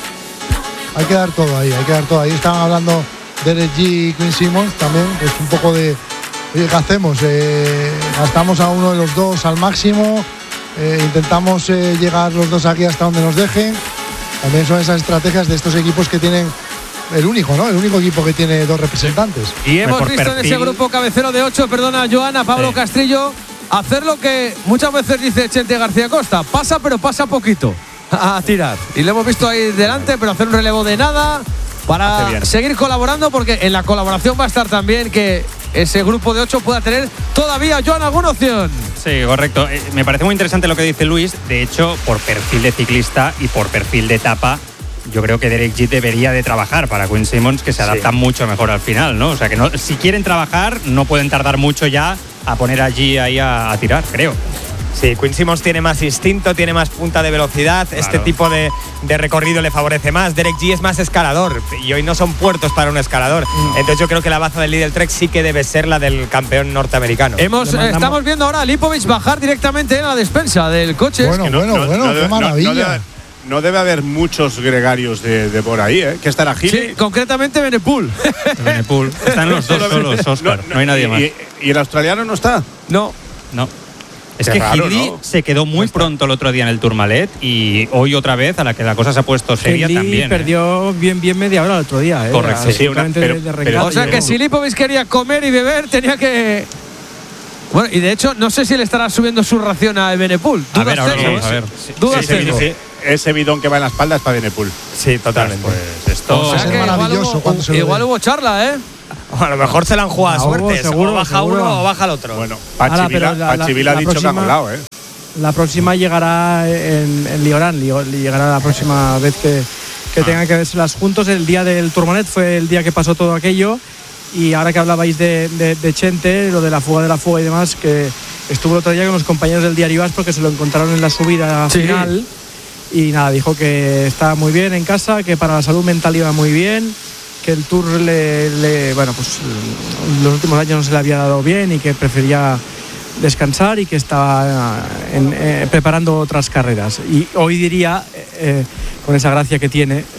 Hay que dar todo ahí, hay que dar todo ahí. Estaban hablando Derek G y Quinn Simmons también, que es un poco de, oye, ¿qué hacemos? Eh, gastamos a uno de los dos al máximo, eh, intentamos eh, llegar los dos aquí hasta donde nos dejen. También son esas estrategias de estos equipos que tienen el único, ¿no? El único equipo que tiene dos representantes. Y hemos visto perfil en ese grupo cabecero de ocho, perdona, Joana, Pablo sí. Castrillo, hacer lo que muchas veces dice Chente García Costa, pasa pero pasa poquito a tirar. Y lo hemos visto ahí delante, pero hacer un relevo de nada para seguir colaborando, porque en la colaboración va a estar también que ese grupo de ocho pueda tener todavía, Joan, alguna opción. Sí, correcto. Eh, me parece muy interesante lo que dice Luis. De hecho, por perfil de ciclista y por perfil de etapa, yo creo que Derek Jeet debería de trabajar para Quinn Simmons, que se adapta sí. mucho mejor al final, ¿no? O sea, que no, si quieren trabajar, no pueden tardar mucho ya a poner allí ahí a, a tirar, creo. Sí, Quinn Simmons tiene más instinto, tiene más punta de velocidad, claro. Este tipo de, de recorrido le favorece más. Derek Jeet es más escalador y hoy no son puertos para un escalador. Mm. Entonces yo creo que la baza del Lidl Trek sí que debe ser la del campeón norteamericano. Hemos, estamos viendo ahora a Lipovic bajar directamente en la despensa del coche. Bueno, es que bueno, no, bueno, no, qué no, maravilla. No, no debe, no debe haber muchos gregarios de, de por ahí, ¿eh? Que estará Gili. Sí, concretamente Benepul. Benepul. Están los dos solos, Oscar. No, no, no hay nadie más. ¿Y, ¿Y el australiano no está? No. No. Es Qué que raro, Hindley ¿no? se quedó muy pronto el otro día en el Tourmalet y hoy otra vez, a la que la cosa se ha puesto seria Hindley también. perdió ¿eh? bien bien media hora el otro día. ¿eh? Correcto. Sí, una, pero, de, de pero, o sea que si Lipovic quería comer y beber, tenía que... Bueno, y de hecho, no sé si le estará subiendo su ración a Benepul. A ver, ahora vamos a ver. Dudas sí, tengo. Sí, sí. Ese bidón que va en la espalda es para Benepul. Sí, totalmente. Pues esto o sea, es maravilloso. Igual, hubo, igual hubo charla, ¿eh? O a lo mejor se la han jugado a suerte. Seguro, o baja seguro. uno o baja el otro. Bueno, Pachivila ha dicho próxima, que ha molado, ¿eh? La próxima llegará en, en Liorán, llegará la próxima vez que, que ah. tengan que verselas juntos. El día del Tourmalet fue el día que pasó todo aquello. Y ahora que hablabais de, de, de Chente, lo de la fuga de la fuga y demás, que estuvo el otro día con los compañeros del Diario As porque se lo encontraron en la subida sí. final. Y nada, dijo que estaba muy bien en casa, que para la salud mental iba muy bien, que el Tour le, le bueno, pues los últimos años no se le había dado bien y que prefería descansar y que estaba en, eh, preparando otras carreras. Y hoy diría, eh, con esa gracia que tiene, eh,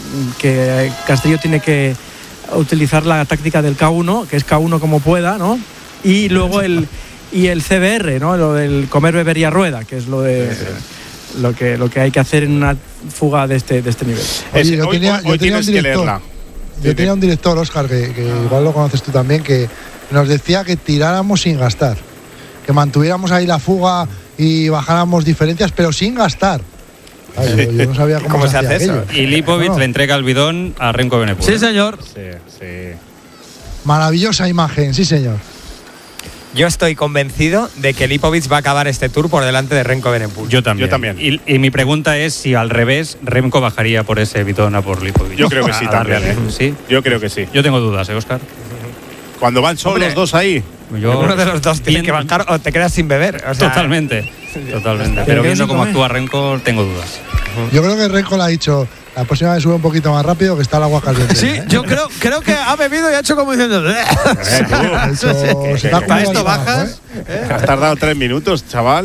que Castillo tiene que utilizar la táctica del K uno, que es K uno como pueda, ¿no? Y luego el y el C B R, ¿no? Lo del comer, beber y a rueda, que es lo de lo que lo que hay que hacer en una fuga de este de este nivel. Oye, yo tenía, yo tenía un director, yo tenía un director, Óscar, que, que igual lo conoces tú también, que nos decía que tiráramos sin gastar, que mantuviéramos ahí la fuga y bajáramos diferencias, pero sin gastar. Ay, yo, yo no sabía cómo, ¿Cómo se, se hace aquello. Y Lipovic no, no. le entrega el bidón a Remco Evenepoel. Sí, señor. Sí, sí. Maravillosa imagen, sí, señor. Yo estoy convencido de que Lipovic va a acabar este Tour por delante de Remco Evenepoel. Yo también. Yo también. Y, y mi pregunta es si al revés Remco bajaría por ese bidón a por Lipovic. Yo creo que sí A darle también, al- ¿eh? ¿Sí? Yo creo que sí. Yo tengo dudas, ¿eh, Óscar? Cuando van solos Hombre, los dos ahí. Yo, Uno de los dos tiene bien- que bajar o te quedas sin beber. O sea, Totalmente. Totalmente. Pero Pero yo viendo sin cómo comer. actúa Remco, tengo dudas. Yo creo que Renko le ha dicho, la próxima vez sube un poquito más rápido que está el agua caliente. Sí, yo creo, creo que ha bebido y ha hecho como diciendo. Eh, tú, Ha dicho, se te ha ¿Para acumulado esto el trabajo, bajas? ¿eh? Has tardado tres minutos, chaval.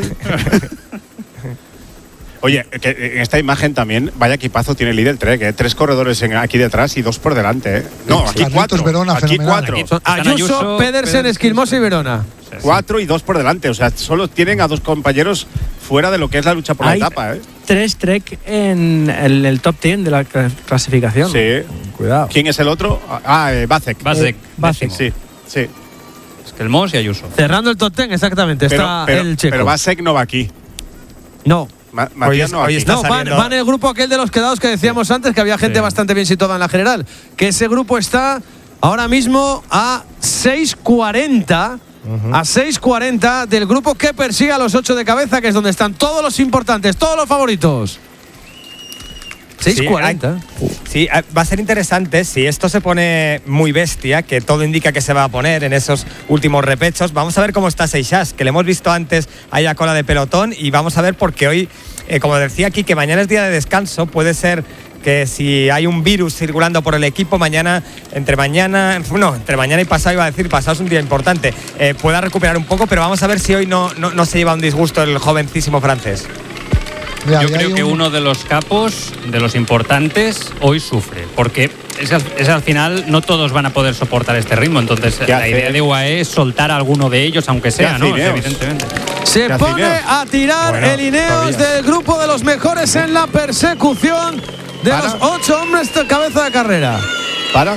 Oye, que en esta imagen también, vaya equipazo tiene Lidl Trek, ¿eh? Tres corredores en- aquí detrás y dos por delante, ¿eh? No, aquí Carlitos cuatro. Verona, aquí fenomenal. cuatro. Están Ayuso, Ayuso, Pedersen, Pedersen, Esquilmosa y Verona. Cuatro y dos por delante. O sea, solo tienen a dos compañeros fuera de lo que es la lucha por Hay la etapa, ¿eh? tres Trek en el, el top diez de la cla- clasificación. Sí. Cuidado. ¿Quién es el otro? Ah, eh, Vacek. Vacek. Vacek. Sí, sí. Esquelmos y Ayuso. Cerrando el top ten, exactamente. Pero, está pero, el checo. pero Vacek no va aquí. no. Ma- Matías es- no va hoy aquí. está No, van, saliendo- van en el grupo aquel de los quedados que decíamos antes, que había gente Sí. bastante bien situada en la general. Que ese grupo está ahora mismo a seis cuarenta. A seis cuarenta del grupo que persigue a los ocho de cabeza, que es donde están todos los importantes, todos los favoritos. seis cuarenta. Sí, eh, va a ser interesante si esto se pone muy bestia, que todo indica que se va a poner en esos últimos repechos. Vamos a ver cómo está Seixas, que le hemos visto antes ahí a cola de pelotón, y vamos a ver porque hoy, eh, como decía aquí, que mañana es día de descanso, puede ser que si hay un virus circulando por el equipo, mañana, entre mañana, no, entre mañana y pasado, iba a decir, pasado es un día importante, eh, pueda recuperar un poco, pero vamos a ver si hoy no, no, no se lleva un disgusto el jovencísimo francés. Mira, Yo ahí creo hay que un- uno de los capos, de los importantes, hoy sufre. Porque es, al- es al final no todos van a poder soportar este ritmo. Entonces ¿Qué la hace? idea de U A E es soltar a alguno de ellos, aunque sea, hace ¿no? Ineos? Evidentemente. Se ¿Qué pone hace Ineos? a tirar Bueno, el Ineos todavía. del grupo de los mejores en la persecución de Para. los ocho hombres de cabeza de carrera. Para.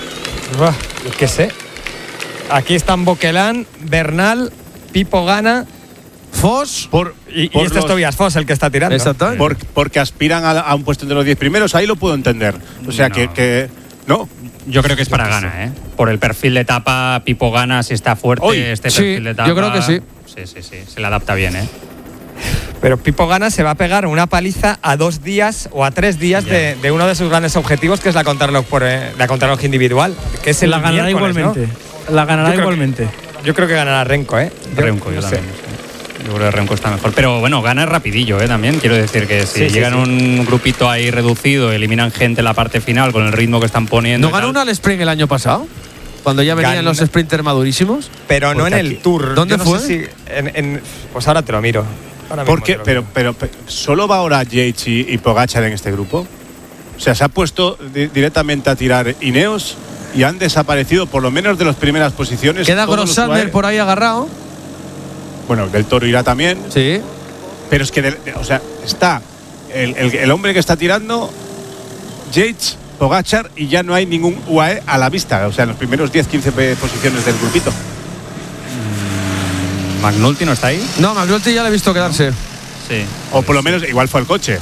Buah, yo qué sé. Aquí están Boquelán, Bernal, Pipo Gana Foss. Por, y, y por este es los- Tobias Foss el que está tirando. Exactamente. por- porque aspiran a, a un puesto entre los diez primeros, ahí lo puedo entender. O sea, No. que, que. No. Yo creo que es para Gana, ¿eh? Por el perfil de etapa, Pipo Gana, si está fuerte, Hoy, este sí, perfil de etapa. yo creo que sí. Sí, sí, sí. Se le adapta bien, ¿eh? Pero Pipo Gana se va a pegar una paliza a dos días o a tres días de, de uno de sus grandes objetivos, que es la contrarreloj, por, eh, la contrarreloj individual. Que es el la ganará miércoles, ¿no? igualmente. La ganará Yo creo que- igualmente. Yo creo que ganará Renko, ¿eh? Yo- Renko, yo no sé. también. sí. Yo creo que Renko está mejor. Pero bueno, gana rapidillo, ¿eh? También quiero decir que si Sí, sí, llegan sí. un grupito ahí reducido, eliminan gente en la parte final con el ritmo que están poniendo. ¿No y ganó tal. una al sprint el año pasado? Cuando ya venían Gan- los sprinters madurísimos. Pero no Porque en el aquí- Tour. ¿Dónde Yo no fue? sé si en- en- pues ahora te lo miro. Ahora mismo Porque, te lo pero, miro. pero, pero, ¿solo va ahora Yates y, y Pogačar en este grupo? O sea, se ha puesto di- directamente a tirar Ineos y han desaparecido por lo menos de las primeras posiciones. Queda todos los U A E. Grossander por ahí agarrado. Bueno, Del Toro irá también. Sí. Pero es que, de- de- o sea, está el, el- el hombre que está tirando, Yates, Pogačar, y ya no hay ningún U A E a la vista. O sea, en los primeros diez quince pe- posiciones del grupito. ¿McNulty no está ahí? No, McNulty ya le he visto quedarse. Sí. O por lo menos, igual fue el coche.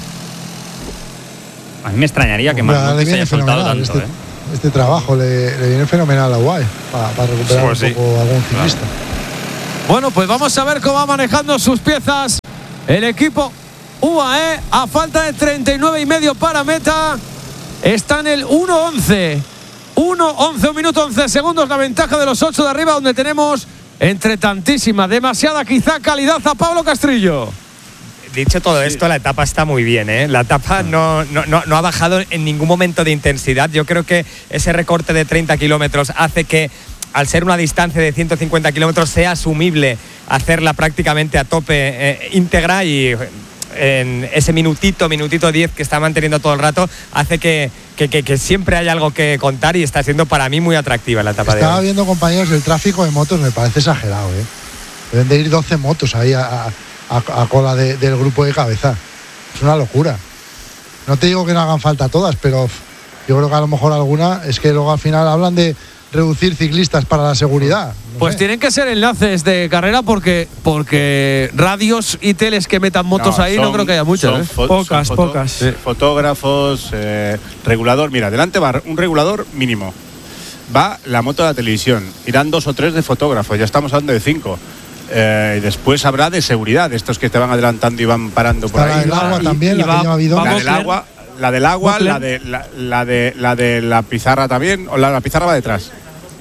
A mí me extrañaría que Hombre, le McNulty se viene haya soltado fenomenal tanto, este, ¿eh? este trabajo, le, le viene fenomenal a Guay para recuperar Pues un sí. poco algún ciclista. Bueno, pues vamos a ver cómo va manejando sus piezas el equipo U A E. A falta de treinta y nueve y medio para meta, está en el uno once. uno once, un minuto once segundos, la ventaja de los ocho de arriba, donde tenemos entre tantísima, demasiada quizá calidad a Pablo Castrillo. Dicho todo esto, la etapa está muy bien, ¿eh? La etapa no, no, no, no ha bajado en ningún momento de intensidad. Yo creo que ese recorte de treinta kilómetros hace que, al ser una distancia de ciento cincuenta kilómetros, sea asumible hacerla prácticamente a tope eh, íntegra, y en ese minutito, minutito diez que está manteniendo todo el rato, hace que, que, que, que siempre hay algo que contar, y está siendo para mí muy atractiva la etapa de Estaba hoy. viendo, compañeros, el tráfico de motos me parece exagerado, ¿eh? Deben de ir doce motos ahí a, a, a cola de- del grupo de cabeza. Es una locura. No te digo que no hagan falta todas, pero yo creo que a lo mejor alguna es que luego al final hablan de, reducir ciclistas para la seguridad. No pues sé. tienen que ser enlaces de carrera porque porque radios y teles que metan motos No, ahí son- no creo que haya muchas. son ¿eh? fo- Pocas, son foto- pocas. sí, Fotógrafos, eh, regulador. Mira, delante va un regulador mínimo. Va la moto de la televisión. Irán dos o tres de fotógrafos. Ya estamos hablando de cinco. Eh, y después habrá de seguridad, estos que te van adelantando y van parando por Está la ahí. del agua y- también, y la va- que lleva bidón. La va del Bocler. agua, la del agua, Bocler. la de la, la de la de la pizarra también, o la, la pizarra va detrás.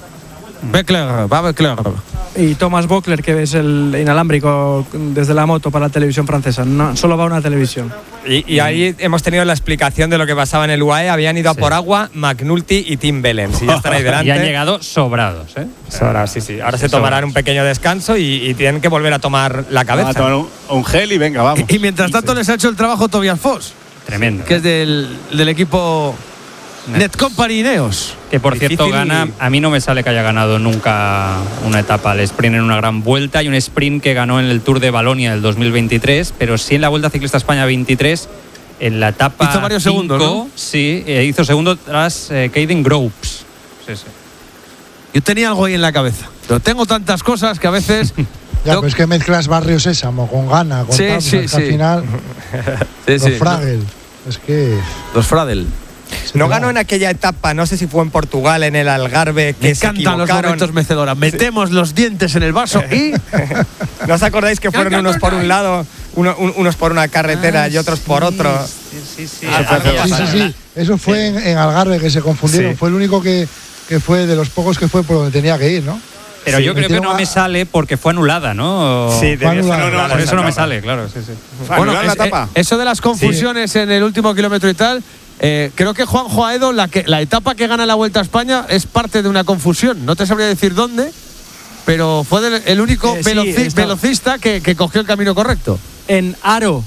Beckler, va Beckler. Y Thomas Bocler, que es el inalámbrico desde la moto para la televisión francesa. No, solo va una televisión. Y, y ahí hemos tenido la explicación de lo que pasaba en el U A E. Habían ido a Sí. por agua McNulty y Tim Bellens. Y ya están ahí delante. Y han llegado sobrados, ¿eh? Ahora, sí, sí. Ahora se Sobrados. tomarán un pequeño descanso y, y tienen que volver a tomar la Van cabeza. a tomar un, un gel y venga, vamos. Y, y mientras tanto les ha hecho el trabajo Tobias Foss, Tremendo. que es del, del equipo Net Company Ineos. Que por cierto Difícil. gana, a mí no me sale que haya ganado nunca una etapa al sprint en una gran vuelta y un sprint que ganó en el Tour de Valonia del dos mil veintitrés, pero sí en la Vuelta Ciclista España veintitrés, en la etapa Hizo varios cinco, segundos, ¿no? Sí, eh, hizo segundo tras eh, Caden Groves. Sí, sí. Yo tenía algo ahí en la cabeza, pero tengo tantas cosas que a veces… Ya, tengo- pero es que mezclas Barrio Sésamo con Gana, con Sí, tal, sí, pues, que al sí. final Sí, los sí. Fragel. Es que Los Fradel. se No te va. ganó en aquella etapa, no sé si fue en Portugal, en el Algarve, que Me se encantan los equivocaron. momentos mecedoras. Metemos los dientes en el vaso y… ¿No os acordáis que fueron unos por un lado, uno- un- unos por una carretera y otros por otro? Sí, sí, Ah, Sí, sí, sí. Eso fue en, en Algarve que se confundieron. Sí. Fue el único que, que fue de los pocos que fue por donde tenía que ir, ¿no? Pero Sí, yo creo que metieron no a- me sale porque fue anulada, ¿no? Sí, debió ser anulada. anulada Por esa eso no me etapa. sale, claro, sí, sí. Bueno, ¿Anular la es- etapa? eh, eso de las confusiones en el último kilómetro y tal, eh, creo que Juanjo Aedo, la, que, la etapa que gana la Vuelta a España es parte de una confusión. No te sabría decir dónde, pero fue del- el único Eh, sí, veloci- está- velocista que, que cogió el camino correcto. En Aro.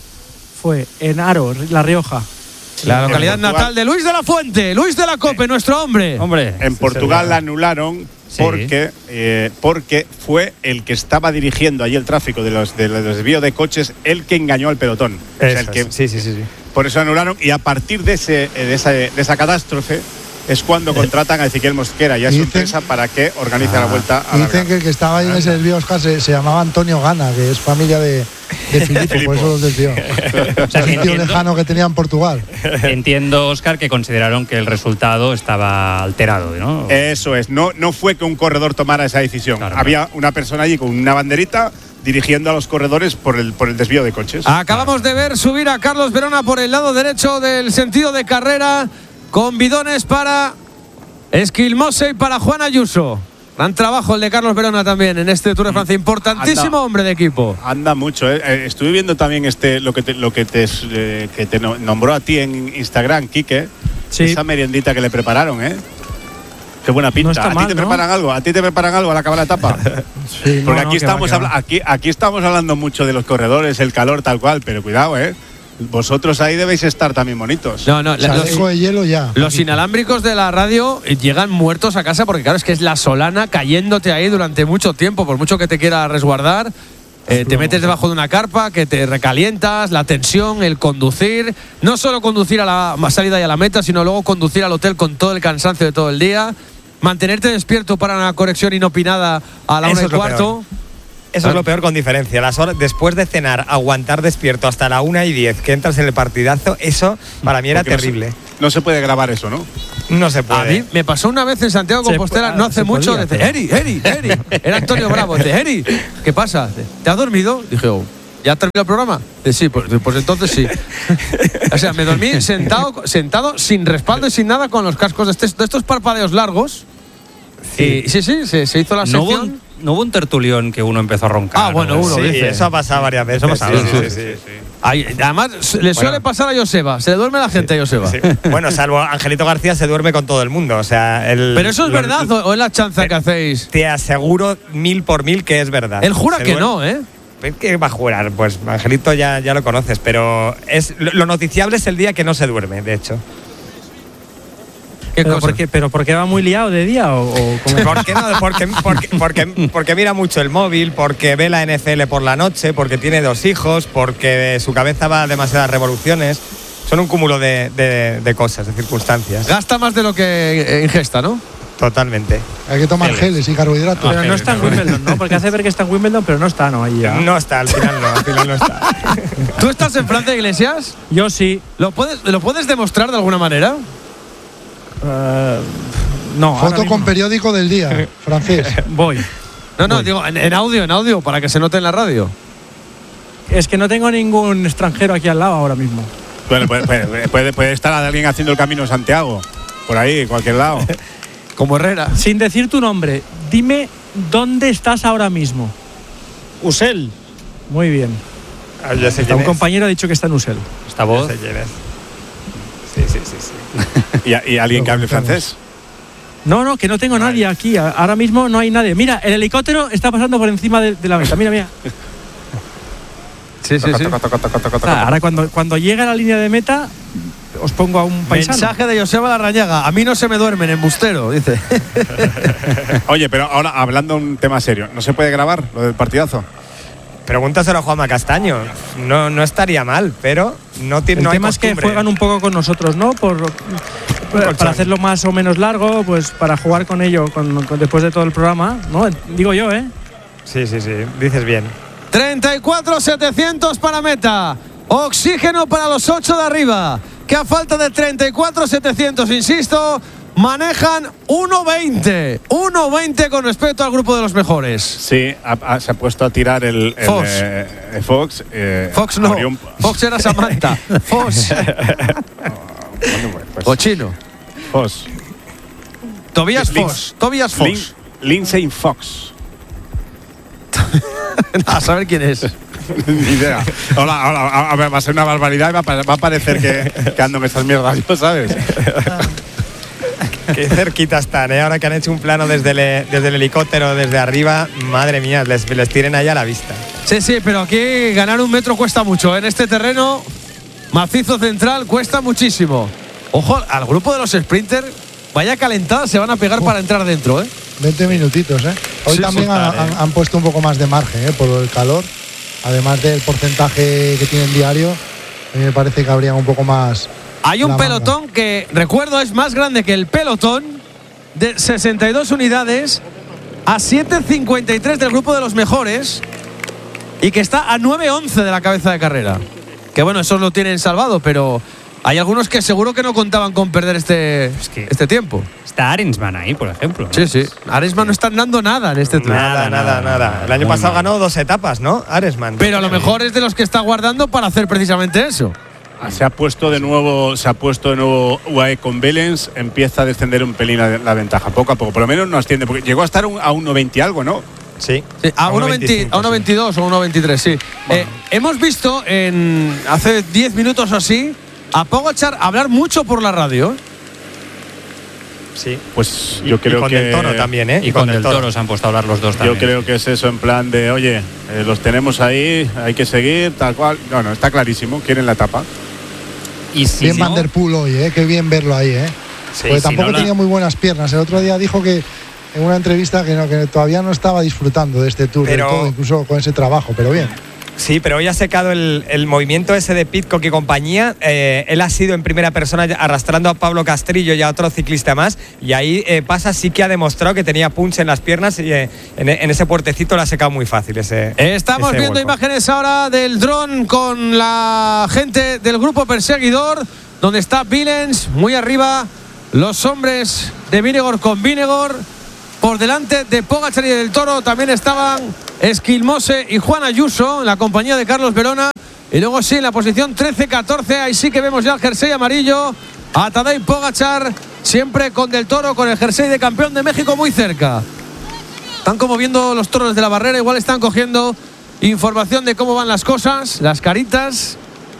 Fue, en Aro, La Rioja. La localidad Portugal. natal de Luis de la Fuente, Luis de la Cope, nuestro hombre. Hombre, En Portugal la anularon Sí. porque, eh, porque fue el que estaba dirigiendo allí el tráfico de los, de los desvíos de coches el que engañó al pelotón. O sea, el Eso que, es. Sí, sí, sí, sí. Por eso anularon y a partir de, ese, eh, de, esa, de esa catástrofe es cuando contratan a Ezequiel Mosquera y a su Dicen- empresa para que organice la vuelta a la Dicen que el que estaba ahí en ese desvío, Oscar, se, se llamaba Antonio Gana, que es familia de, de Filipo, por eso los desvió. o sea, Es que un tío entiendo, lejano que tenía en Portugal. entiendo, Óscar, que consideraron que el resultado estaba alterado, ¿no? Eso es, no, no fue que un corredor tomara esa decisión. Claro, Había una persona allí con una banderita dirigiendo a los corredores por el, por el desvío de coches. Acabamos de ver subir a Carlos Verona por el lado derecho del sentido de carrera con bidones para Esquilmose y para Juan Ayuso. Gran trabajo el de Carlos Verona también en este Tour de Francia. Importantísimo Anda. hombre de equipo. Anda mucho, ¿eh? Eh, estuve viendo también este lo que te, lo que te, eh, que te no- nombró a ti en Instagram, Quique. Sí. Esa meriendita que le prepararon, ¿eh? Qué buena pinta. No está ¿A ti mal, te ¿no? preparan algo? ¿A ti te preparan algo al acabar la etapa? Sí, Porque no, aquí, que va, estamos que va. habla- aquí, aquí estamos hablando mucho de los corredores, el calor tal cual, pero cuidado, ¿eh? Vosotros ahí debéis estar también bonitos. No, no, la- Chaleco los, de hielo ya. los inalámbricos de la radio llegan muertos a casa porque claro, es que es la solana cayéndote ahí durante mucho tiempo, por mucho que te quiera resguardar. eh, te metes debajo de una carpa, que te recalientas, la tensión, el conducir. No solo conducir a la salida y a la meta, sino luego conducir al hotel con todo el cansancio de todo el día. Mantenerte despierto para una conexión inopinada a la Eso una y es lo cuarto. Eso es lo peor con diferencia. Las horas, después de cenar, aguantar despierto hasta la una y diez, que entras en el partidazo, eso para mí era Porque no se- terrible. No se puede grabar eso, ¿no? No se A puede. mí me pasó una vez en Santiago de Se Compostela, puede- no hace se mucho, podía, dice, pero- Eri, Eri, Eri. Era Antonio Bravo, dice, Eri, ¿qué pasa? ¿Te has dormido? Dije, oh, ¿ya terminó el programa? Dice, sí, pues, pues entonces sí. O sea, me dormí sentado, sentado sin respaldo y sin nada con los cascos de, este- de estos parpadeos largos. Sí, sí, sí, se, se hizo la no, hubo sección. un, no hubo un tertulión que uno empezó a roncar. Ah, bueno, ¿no? uno, Sí, dice. eso ha pasado varias veces. Eso ha pasado, sí, ¿no? sí, sí, sí. Ay, además, le suele pasar a Joseba, se le duerme la gente a Joseba. Sí. Bueno, salvo Angelito García se duerme con todo el mundo. O sea, el, Pero eso es lo- verdad o o es la chanza que hacéis. Te aseguro mil por mil que es verdad. Él jura Se que duerme- no, ¿eh? ¿Qué va a jurar? Pues Angelito ya, ya lo conoces, pero es lo, lo noticiable es el día que no se duerme, de hecho. ¿Qué ¿Pero cosa? por qué, ¿Pero por qué va muy liado de día? ¿O, o cómo? ¿Por qué no? Porque, porque, porque, porque mira mucho el móvil, porque ve la N F L por la noche, porque tiene dos hijos, porque su cabeza va a demasiadas revoluciones. Son un cúmulo de, de- de cosas, de circunstancias. Gasta más de lo que eh, ingesta, ¿no? Totalmente. Hay que tomar geles y carbohidratos. Pero no está en Wimbledon, ¿no? Porque hace ver que está en Wimbledon, pero no está, ¿no? Ahí ya. No está, al final no, al final no está. ¿Tú estás en Francia, Iglesias? Yo sí. ¿Lo puedes, ¿lo puedes demostrar de alguna manera? Uh, no. Foto con periódico del día, francés. Voy. No, no, Voy. digo, en, en audio, en audio, para que se note en la radio. Es que no tengo ningún extranjero aquí al lado ahora mismo. Bueno, puede, puede, puede, puede estar alguien haciendo el Camino de Santiago, por ahí, en cualquier lado. Como Herrera. Sin decir tu nombre, dime dónde estás ahora mismo. Usel. Muy bien. Ah, ya sé Un quién es. compañero ha dicho que está en Usel. Esta voz. Ya sé quién es. Sí, sí, sí, sí. ¿Y, y alguien que hable francés? No, no, que no tengo nadie aquí. A- Ahora mismo no hay nadie. Mira, el helicóptero está pasando por encima de, de la meta. Mira, mira. Sí, sí, sí. Ah, ahora cuando, cuando llegue a la línea de meta, os pongo a un paisano. Mensaje de Joseba Larrañaga. A mí no se me duermen, embustero, dice. Oye, pero ahora hablando un tema serio, ¿no se puede grabar lo del partidazo? Pregúntaselo a Juanma Castaño. No, no estaría mal, pero no tiene. El no hay tema es que costumbre. juegan un poco con nosotros, ¿no? Por, para hacerlo más o menos largo, pues para jugar con ello con, con- después de todo el programa, ¿no? Digo yo, ¿eh? Sí, sí, sí. Dices bien. treinta y cuatro setecientos para meta. Oxígeno para los ocho de arriba. Que a falta de treinta y cuatro setecientos, insisto, manejan uno veinte. uno veinte con respecto al grupo de los mejores. Sí, ha- ha- se ha puesto a tirar el, el, Fox. eh, eh, Fox. eh, Fox no. abrió un- Fox era Samantha. Fox. Bueno, pues, pues, Cochino. Fox. Tobias Lin- Fox. Tobias Fox. Lin- Lindsay Fox. A saber quién es. Ni idea. Hola, hola, a, a ver, va a ser una barbaridad y va a, pa- va a parecer que, que ando en estas mierdas, ¿no sabes? Qué cerquita están, ¿eh? Ahora que han hecho un plano desde el, desde el helicóptero, desde arriba, madre mía, les, les tienen ahí a la vista. Sí, sí, pero aquí ganar un metro cuesta mucho. En este terreno macizo central cuesta muchísimo. Ojo al grupo de los sprinters. Vaya calentadas se van a pegar para entrar dentro, ¿eh? veinte minutitos, ¿eh? Hoy Sí, también soltar, han, ¿eh? han puesto un poco más de margen, ¿eh? Por el calor. Además del porcentaje que tienen diario, a mí me parece que habría un poco más. Hay un la manga. pelotón que, recuerdo, es más grande que el pelotón, de sesenta y dos unidades, a siete cincuenta y tres del grupo de los mejores, y que está a nueve once de la cabeza de carrera. Que bueno, esos lo tienen salvado, pero hay algunos que seguro que no contaban con perder este, que- este tiempo. Está Arensman ahí, por ejemplo. Sí, sí. Aresma no están dando nada en este tour. Nada, nada, nada. El año Muy pasado mal. ganó dos etapas, ¿no? Aresman. Pero a lo mejor es de los que está guardando para hacer precisamente eso. Se ha puesto de nuevo, se ha puesto de nuevo U A E con Belens, empieza a descender un pelín la, la ventaja, poco a poco. Por lo menos no asciende, porque llegó a estar un- a uno veinte y algo, ¿no? Sí. Sí, a uno veinte, a uno veintidós o uno veintitrés, sí. Eh, hemos visto en hace diez minutos o así a Pogačar hablar mucho por la radio. Sí. Pues Y- yo y creo con que Del Toro también, ¿eh? Y con Del Toro se han puesto a hablar los dos Yo también. creo que es eso en plan de, oye, eh, los tenemos ahí, hay que seguir, tal cual. No, no, está clarísimo, quieren la etapa. Y si Bien no, Van der Poel hoy, ¿eh? Qué bien verlo ahí, ¿eh? Sí, Porque si tampoco no la- tenía muy buenas piernas. El otro día dijo que en una entrevista que, no, que todavía no estaba disfrutando de este tour Pero- del todo, incluso con ese trabajo, pero bien. Sí, pero hoy ha secado el, el movimiento ese de Pidcock y compañía. Eh, él ha sido en primera persona arrastrando a Pablo Castrillo y a otro ciclista más. Y ahí eh, pasa, sí que ha demostrado que tenía punch en las piernas y eh, en, en ese puertecito lo ha secado muy fácil. Ese, Estamos ese viendo vuelco. imágenes ahora del dron con la gente del grupo perseguidor, donde está Villens muy arriba, los hombres de Vinegor con Vinegor. Por delante de Pogačar y del Toro también estaban Esquilmose y Juan Ayuso en la compañía de Carlos Verona. Y luego sí, en la posición trece catorce, ahí sí que vemos ya el jersey amarillo. A Tadej Pogačar, siempre con del Toro, con el jersey de campeón de México muy cerca. Están como viendo los toros de la barrera, igual están cogiendo información de cómo van las cosas, las caritas.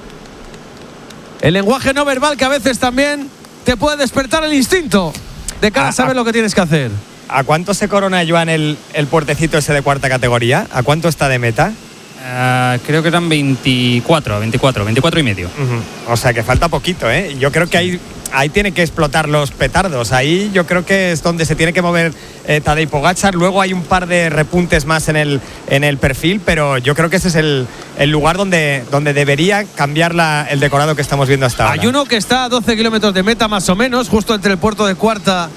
El lenguaje no verbal que a veces también te puede despertar el instinto de cara a saber lo que tienes que hacer. ¿A cuánto se corona, Joan, el, el puertecito ese de cuarta categoría? ¿A cuánto está de meta? ah, creo que eran veinticuatro, veinticuatro, veinticuatro y medio. Ujú. O sea que falta poquito, ¿eh? Yo creo que ahí, ahí tiene que explotar los petardos. Ahí yo creo que es donde se tiene que mover eh, Tadej Pogačar. Luego hay un par de repuntes más en el, en el perfil, pero yo creo que ese es el, el lugar donde, donde debería cambiar la, el decorado que estamos viendo hasta ahora. Hay uno que está a doce kilómetros de meta más o menos, justo entre el puerto de Cuarta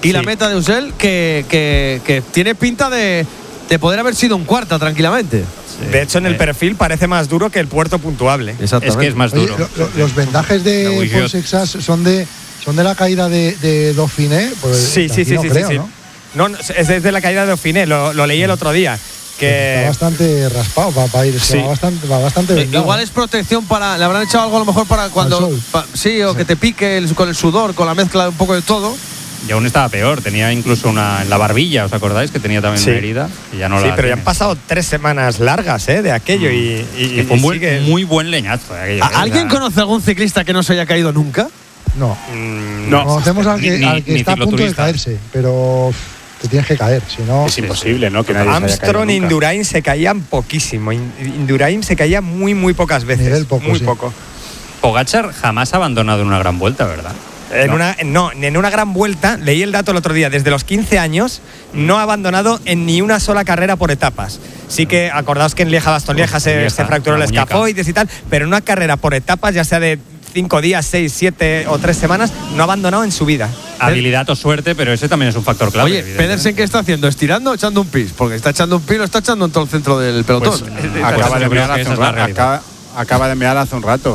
y sí. la meta de Usel que, que, que tiene pinta de, de poder haber sido un cuarta tranquilamente. Sí. De hecho, en el perfil parece más duro que el puerto puntuable. Exactamente. Es que es más duro. Oye, lo, lo, los vendajes de Paul Sexas son de, son de la caída de, de Dauphiné. Pues sí, sí, sí, no sí, creo, sí, sí. ¿no? No, es desde la caída de Dauphiné, lo, lo leí el otro día. Que está bastante raspado para pa ir, sí. va bastante, va bastante vendado. Igual es protección para, le habrán echado algo a lo mejor para cuando, pa, sí, o sí. que te pique el, con el sudor, con la mezcla de un poco de todo. Y aún estaba peor, tenía incluso una en la barbilla, ¿os acordáis? Que tenía también sí. una herida. Y ya no sí, la pero tiene. ya han pasado tres semanas largas ¿eh? de aquello mm. y, y, que fue un buen, sigue... muy buen leñazo. De aquello, ¿Alguien era... conoce algún ciclista que no se haya caído nunca? No. Mm, no. Conocemos al que, ni, al que ni está a punto de caerse, pero te tienes que caer, si no… Es imposible, ¿no? Que nadie Armstrong e Indurain se caían poquísimo. Indurain se caía muy, muy pocas veces. Poco, muy sí. poco. Pogačar jamás ha abandonado en una gran vuelta, ¿verdad? En no. una, no, en una gran vuelta, leí el dato el otro día, desde los quince años no ha abandonado en ni una sola carrera por etapas. Sí que acordaos que en Lieja-Bastogne-Lieja se, Lieja, se fracturó el escafoides y tal, pero en una carrera por etapas, ya sea de cinco días, seis, siete o tres semanas, no ha abandonado en su vida. Habilidad o suerte, pero ese también es un factor clave. Oye, Pedersen, ¿qué está haciendo? ¿Estirando o echando un pis? Porque está echando un pis, lo está echando en todo el centro del pelotón. Pues, eh, acaba, de mear hace un rato, acaba, acaba de mear hace un rato.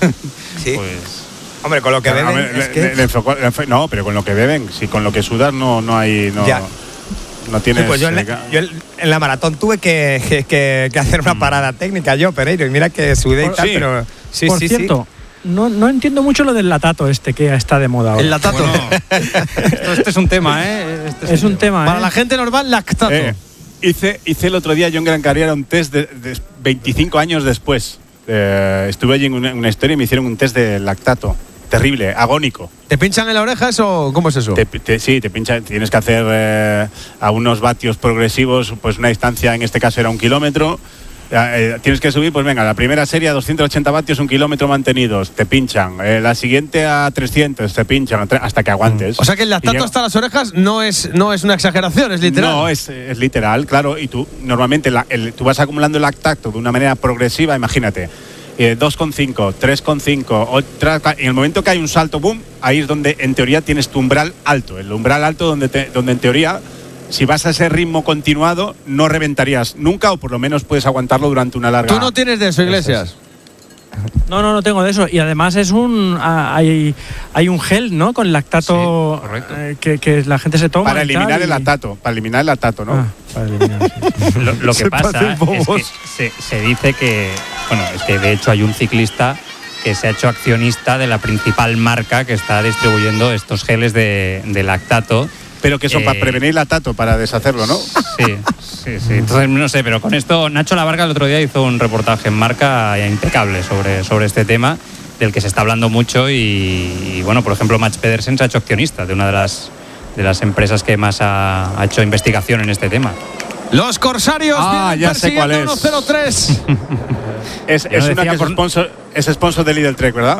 Sí. Pues… Hombre, con lo que beben. Ver, es le, que... le, le enfocó, le enfocó, no, pero con lo que beben, si con lo que sudas no, no hay. No, ya. no tienes. Sí, pues yo, en la, yo en la maratón tuve que, que, que hacer una parada técnica, yo, Pereiro, y mira que sudé y tal, sí. pero. Sí, Por sí, cierto, sí. No, no entiendo mucho lo del latato este que está de moda ahora. El latato. Bueno, esto, este es un tema, ¿eh? Este es, es un, un tema, tema. Para ¿eh? la gente normal, lactato. Eh, hice, hice el otro día yo en Gran Canaria un test de, de veinticinco años después. Eh, estuve allí en una, una historia y me hicieron un test de lactato. Terrible, agónico. ¿Te pinchan en la oreja eso? ¿Cómo es eso? Te, te, sí, te pinchan. Tienes que hacer eh, a unos vatios progresivos, pues una distancia, en este caso era un kilómetro. Eh, tienes que subir, pues venga, la primera serie a doscientos ochenta vatios, un kilómetro mantenidos, te pinchan. Eh, la siguiente a trescientos, te pinchan hasta que aguantes. O sea que el lactato llega... hasta las orejas no es, no es una exageración, es literal. No, es, es literal, claro. Y tú, normalmente, la, el, tú vas acumulando el lactato de una manera progresiva, imagínate. Eh, dos coma cinco, tres coma cinco, en el momento que hay un salto, boom, ahí es donde en teoría tienes tu umbral alto, el umbral alto donde, te, donde en teoría, si vas a ese ritmo continuado, no reventarías nunca, o por lo menos puedes aguantarlo durante una larga… ¿Tú no tienes de eso, Iglesias? No, no, no tengo de eso. Y además es un hay, hay un gel, ¿no? Con lactato sí, eh, que, que la gente se toma. Para eliminar y... el lactato, para eliminar el lactato, ¿no? Ah, para eliminar, sí. lo, lo que pasa es que se, se dice que, bueno, es que de hecho hay un ciclista que se ha hecho accionista de la principal marca que está distribuyendo estos geles de, de lactato. Pero que son eh, para prevenir lactato, para deshacerlo, ¿no? Sí, sí, sí. Entonces, no sé, pero con esto, Nacho Lavarga el otro día hizo un reportaje en Marca impecable sobre, sobre este tema, del que se está hablando mucho y, y bueno, por ejemplo, Mats Pedersen se ha hecho accionista de una de las, de las empresas que más ha, ha hecho investigación en este tema. Los Corsarios ah, ya sé cuál es. uno cero tres. es es una que es, por... sponsor, es sponsor de Lidl Trek, ¿verdad?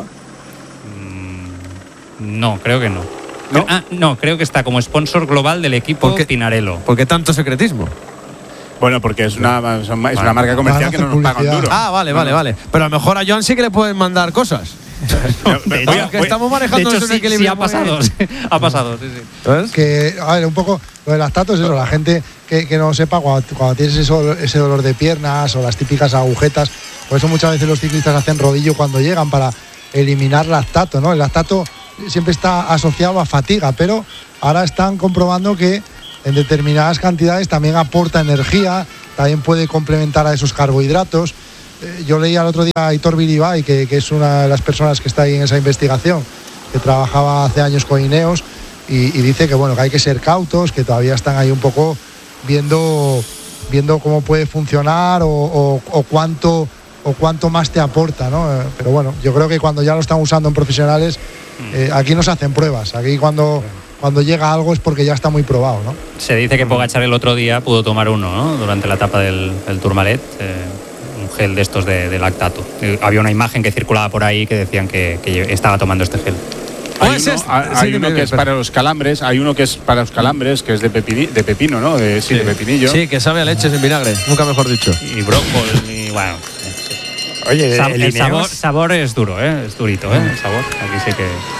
Mm, no, creo que no. ¿No? Ah, no, creo que está como sponsor global del equipo ¿Por qué, Pinarello. ¿Por qué tanto secretismo? Bueno, porque es una, es una bueno, marca comercial que no nos pagan duro. Ah, vale, vale, no. vale. Pero a lo mejor a Joan sí que le pueden mandar cosas. No, de hecho, que estamos manejando de hecho, sí, sí, ha pasado, sí, ha pasado, sí, sí. ¿Ves? Que, a ver, un poco lo del lactato es eso, la gente que, que no sepa, cuando, cuando tienes eso, ese dolor de piernas o las típicas agujetas, por eso muchas veces los ciclistas hacen rodillo cuando llegan para eliminar lactato, ¿no? El lactato siempre está asociado a fatiga, pero ahora están comprobando que en determinadas cantidades también aporta energía, también puede complementar a esos carbohidratos. Eh, yo leía el otro día a Aitor Biribay, que, que es una de las personas que está ahí en esa investigación, que trabajaba hace años con Ineos, y, y dice que bueno, que hay que ser cautos, que todavía están ahí un poco viendo, viendo cómo puede funcionar o, o, o cuánto o cuánto más te aporta, ¿no? Eh, pero bueno, yo creo que cuando ya lo están usando en profesionales, eh, aquí no se hacen pruebas. Aquí cuando, cuando llega algo es porque ya está muy probado, ¿no? Se dice que Pogačar el otro día pudo tomar uno, ¿no? Durante la etapa del, del Tourmalet, eh, un gel de estos de, de lactato. Eh, había una imagen que circulaba por ahí que decían que, que estaba tomando este gel. Hay uno, es, hay sí, uno que es para los calambres, hay uno que es para los calambres, que es de, pepini, de pepino, ¿no? De, sí, sí, de pepinillo. Sí, que sabe a leches en vinagre, nunca mejor dicho. Y brócoli, y bueno. Oye, Sa el, el sabor, sabor es duro, ¿eh? Es durito, ¿eh? El sabor. Aquí sí que.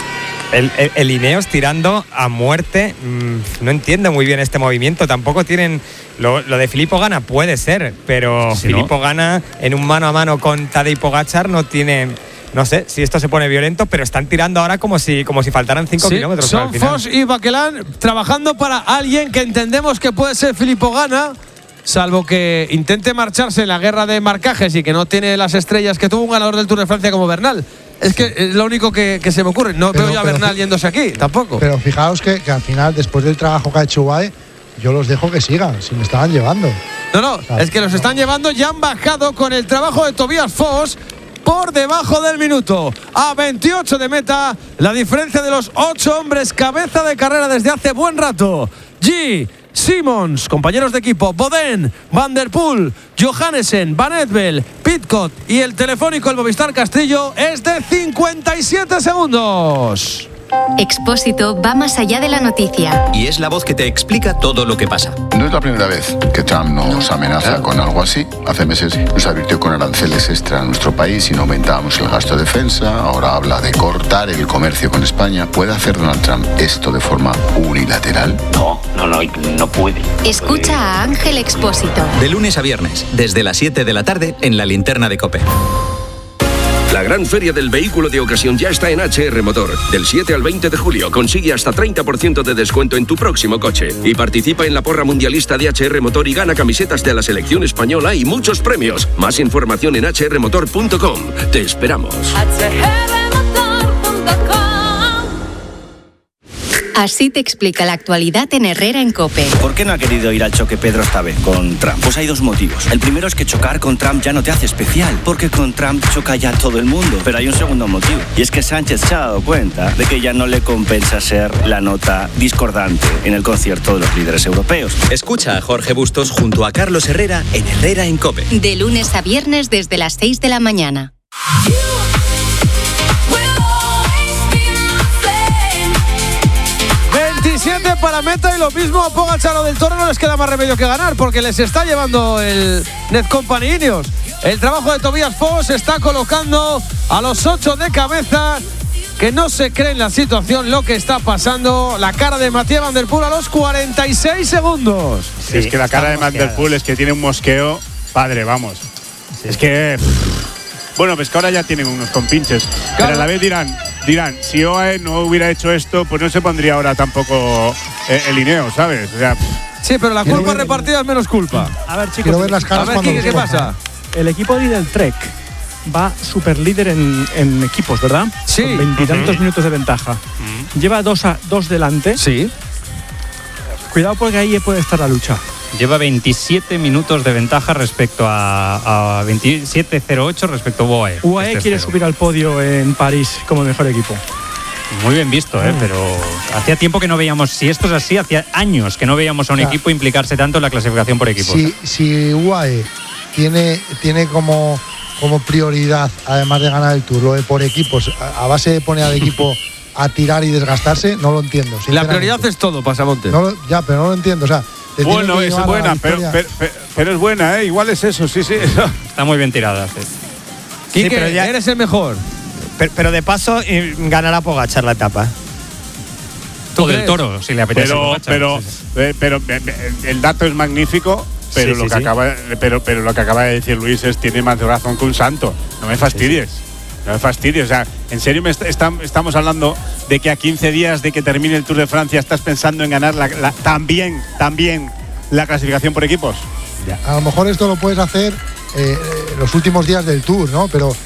El, el, el Ineos tirando a muerte, mmm, no entiendo muy bien este movimiento. Tampoco tienen. Lo, lo de Filippo Ganna puede ser, pero Si Filippo no. Ganna en un mano a mano con Tadej Pogačar no tiene. No sé si esto se pone violento, pero están tirando ahora como si, como si faltaran cinco Sí, kilómetros. son al final. Foss y Baquelán trabajando para alguien que entendemos que puede ser Filippo Ganna, salvo que intente marcharse en la guerra de marcajes y que no tiene las estrellas que tuvo un ganador del Tour de Francia como Bernal. Es que es lo único que, que se me ocurre. No Pero- veo yo a pero- Bernal yéndose aquí, tampoco. Pero fijaos que, que al final, después del trabajo que ha hecho U A E, yo los dejo que sigan, si me estaban llevando. No, no, es que los están llevando, ya han bajado con el trabajo de Tobias Foss por debajo del minuto. A veintiocho de meta, la diferencia de los ocho hombres cabeza de carrera desde hace buen rato. G, Simmons, compañeros de equipo, Boden, Van der Poel, Johannesen, Van Edvel, Pidcock y el telefónico, el Movistar Castillo, es de cincuenta y siete segundos. Expósito va más allá de la noticia. Y es la voz que te explica todo lo que pasa. No es la primera vez que Trump nos amenaza con algo así. Hace meses nos advirtió con aranceles extra a nuestro país si no aumentábamos el gasto de defensa. Ahora habla de cortar el comercio con España. ¿Puede hacer Donald Trump esto de forma unilateral? No, no, no, no puede. Escucha a Ángel Expósito. De lunes a viernes, desde las siete de la tarde, en la linterna de COPE. La gran feria del vehículo de ocasión ya está en H R Motor. Del siete al veinte de julio consigue hasta treinta por ciento de descuento en tu próximo coche. Y participa en la porra mundialista de H R Motor y gana camisetas de la selección española y muchos premios. Más información en h r motor punto com. Te esperamos. Así te explica la actualidad en Herrera en COPE. ¿Por qué no ha querido ir al choque Pedro esta vez con Trump? Pues hay dos motivos. El primero es que chocar con Trump ya no te hace especial, porque con Trump choca ya todo el mundo. Pero hay un segundo motivo, y es que Sánchez se ha dado cuenta de que ya no le compensa ser la nota discordante en el concierto de los líderes europeos. Escucha a Jorge Bustos junto a Carlos Herrera en Herrera en COPE. De lunes a viernes desde las seis de la mañana. veintisiete para meta y lo mismo a Pogačar o del Toro no les queda más remedio que ganar porque les está llevando el Net Company Ineos. El trabajo de Tobias Foss está colocando a los ocho de cabeza que no se creen la situación, lo que está pasando. La cara de Mathieu Van der Poel a los cuarenta y seis segundos. Sí, es que la cara de Van der Poel es que tiene un mosqueo padre, vamos. Sí. Es que… Bueno, pues que ahora ya tienen unos compinches. Claro. Pero a la vez dirán, dirán, si O A E no hubiera hecho esto, pues no se pondría ahora tampoco eh, el Ineos, ¿sabes? O sea, sí, pero la culpa ver, repartida es menos culpa. A ver, chicos. Quiero ver las caras. A ver, Quique, ¿qué pasa? El equipo del Trek va super líder en, en equipos, ¿verdad? Sí. Con veintitantos uh-huh. minutos de ventaja. Uh-huh. Lleva dos, a, dos delante. Sí. Cuidado porque ahí puede estar la lucha. Lleva veintisiete minutos de ventaja respecto a, a veintisiete cero ocho respecto a U A E. U A E este quiere cero. subir al podio en París como mejor equipo. Muy bien visto, ¿eh? Pero hacía tiempo que no veíamos, si esto es así, hacía años que no veíamos a un o sea, equipo implicarse tanto en la clasificación por equipos. Si, si U A E tiene, tiene como, como prioridad, además de ganar el Tour, lo de por equipos, a, a base de poner al equipo a tirar y desgastarse, no lo entiendo. La prioridad es todo, Pasamonte. No lo, ya, pero no lo entiendo, o sea… Bueno, es buena, pero, pero, pero, pero es buena, ¿eh? Igual es eso, sí, sí. Está muy bien tirada. Sí. Quique, sí, pero ya eres el mejor. Pero, pero de paso, ganará Pogačar la etapa. O del Toro, si le apetece. Pero, Pogačar, pero, sí, sí. Eh, pero eh, el dato es magnífico, pero, sí, lo sí, que sí. Acaba, pero, pero lo que acaba de decir Luis es tiene más razón que un santo. No me fastidies. Sí, sí. No me fastidies. O sea, en serio me está, está, estamos hablando de que a quince días de que termine el Tour de Francia estás pensando en ganar la, la, también, también la clasificación por equipos. Ya. A lo mejor esto lo puedes hacer eh, los últimos días del Tour, ¿no? Pero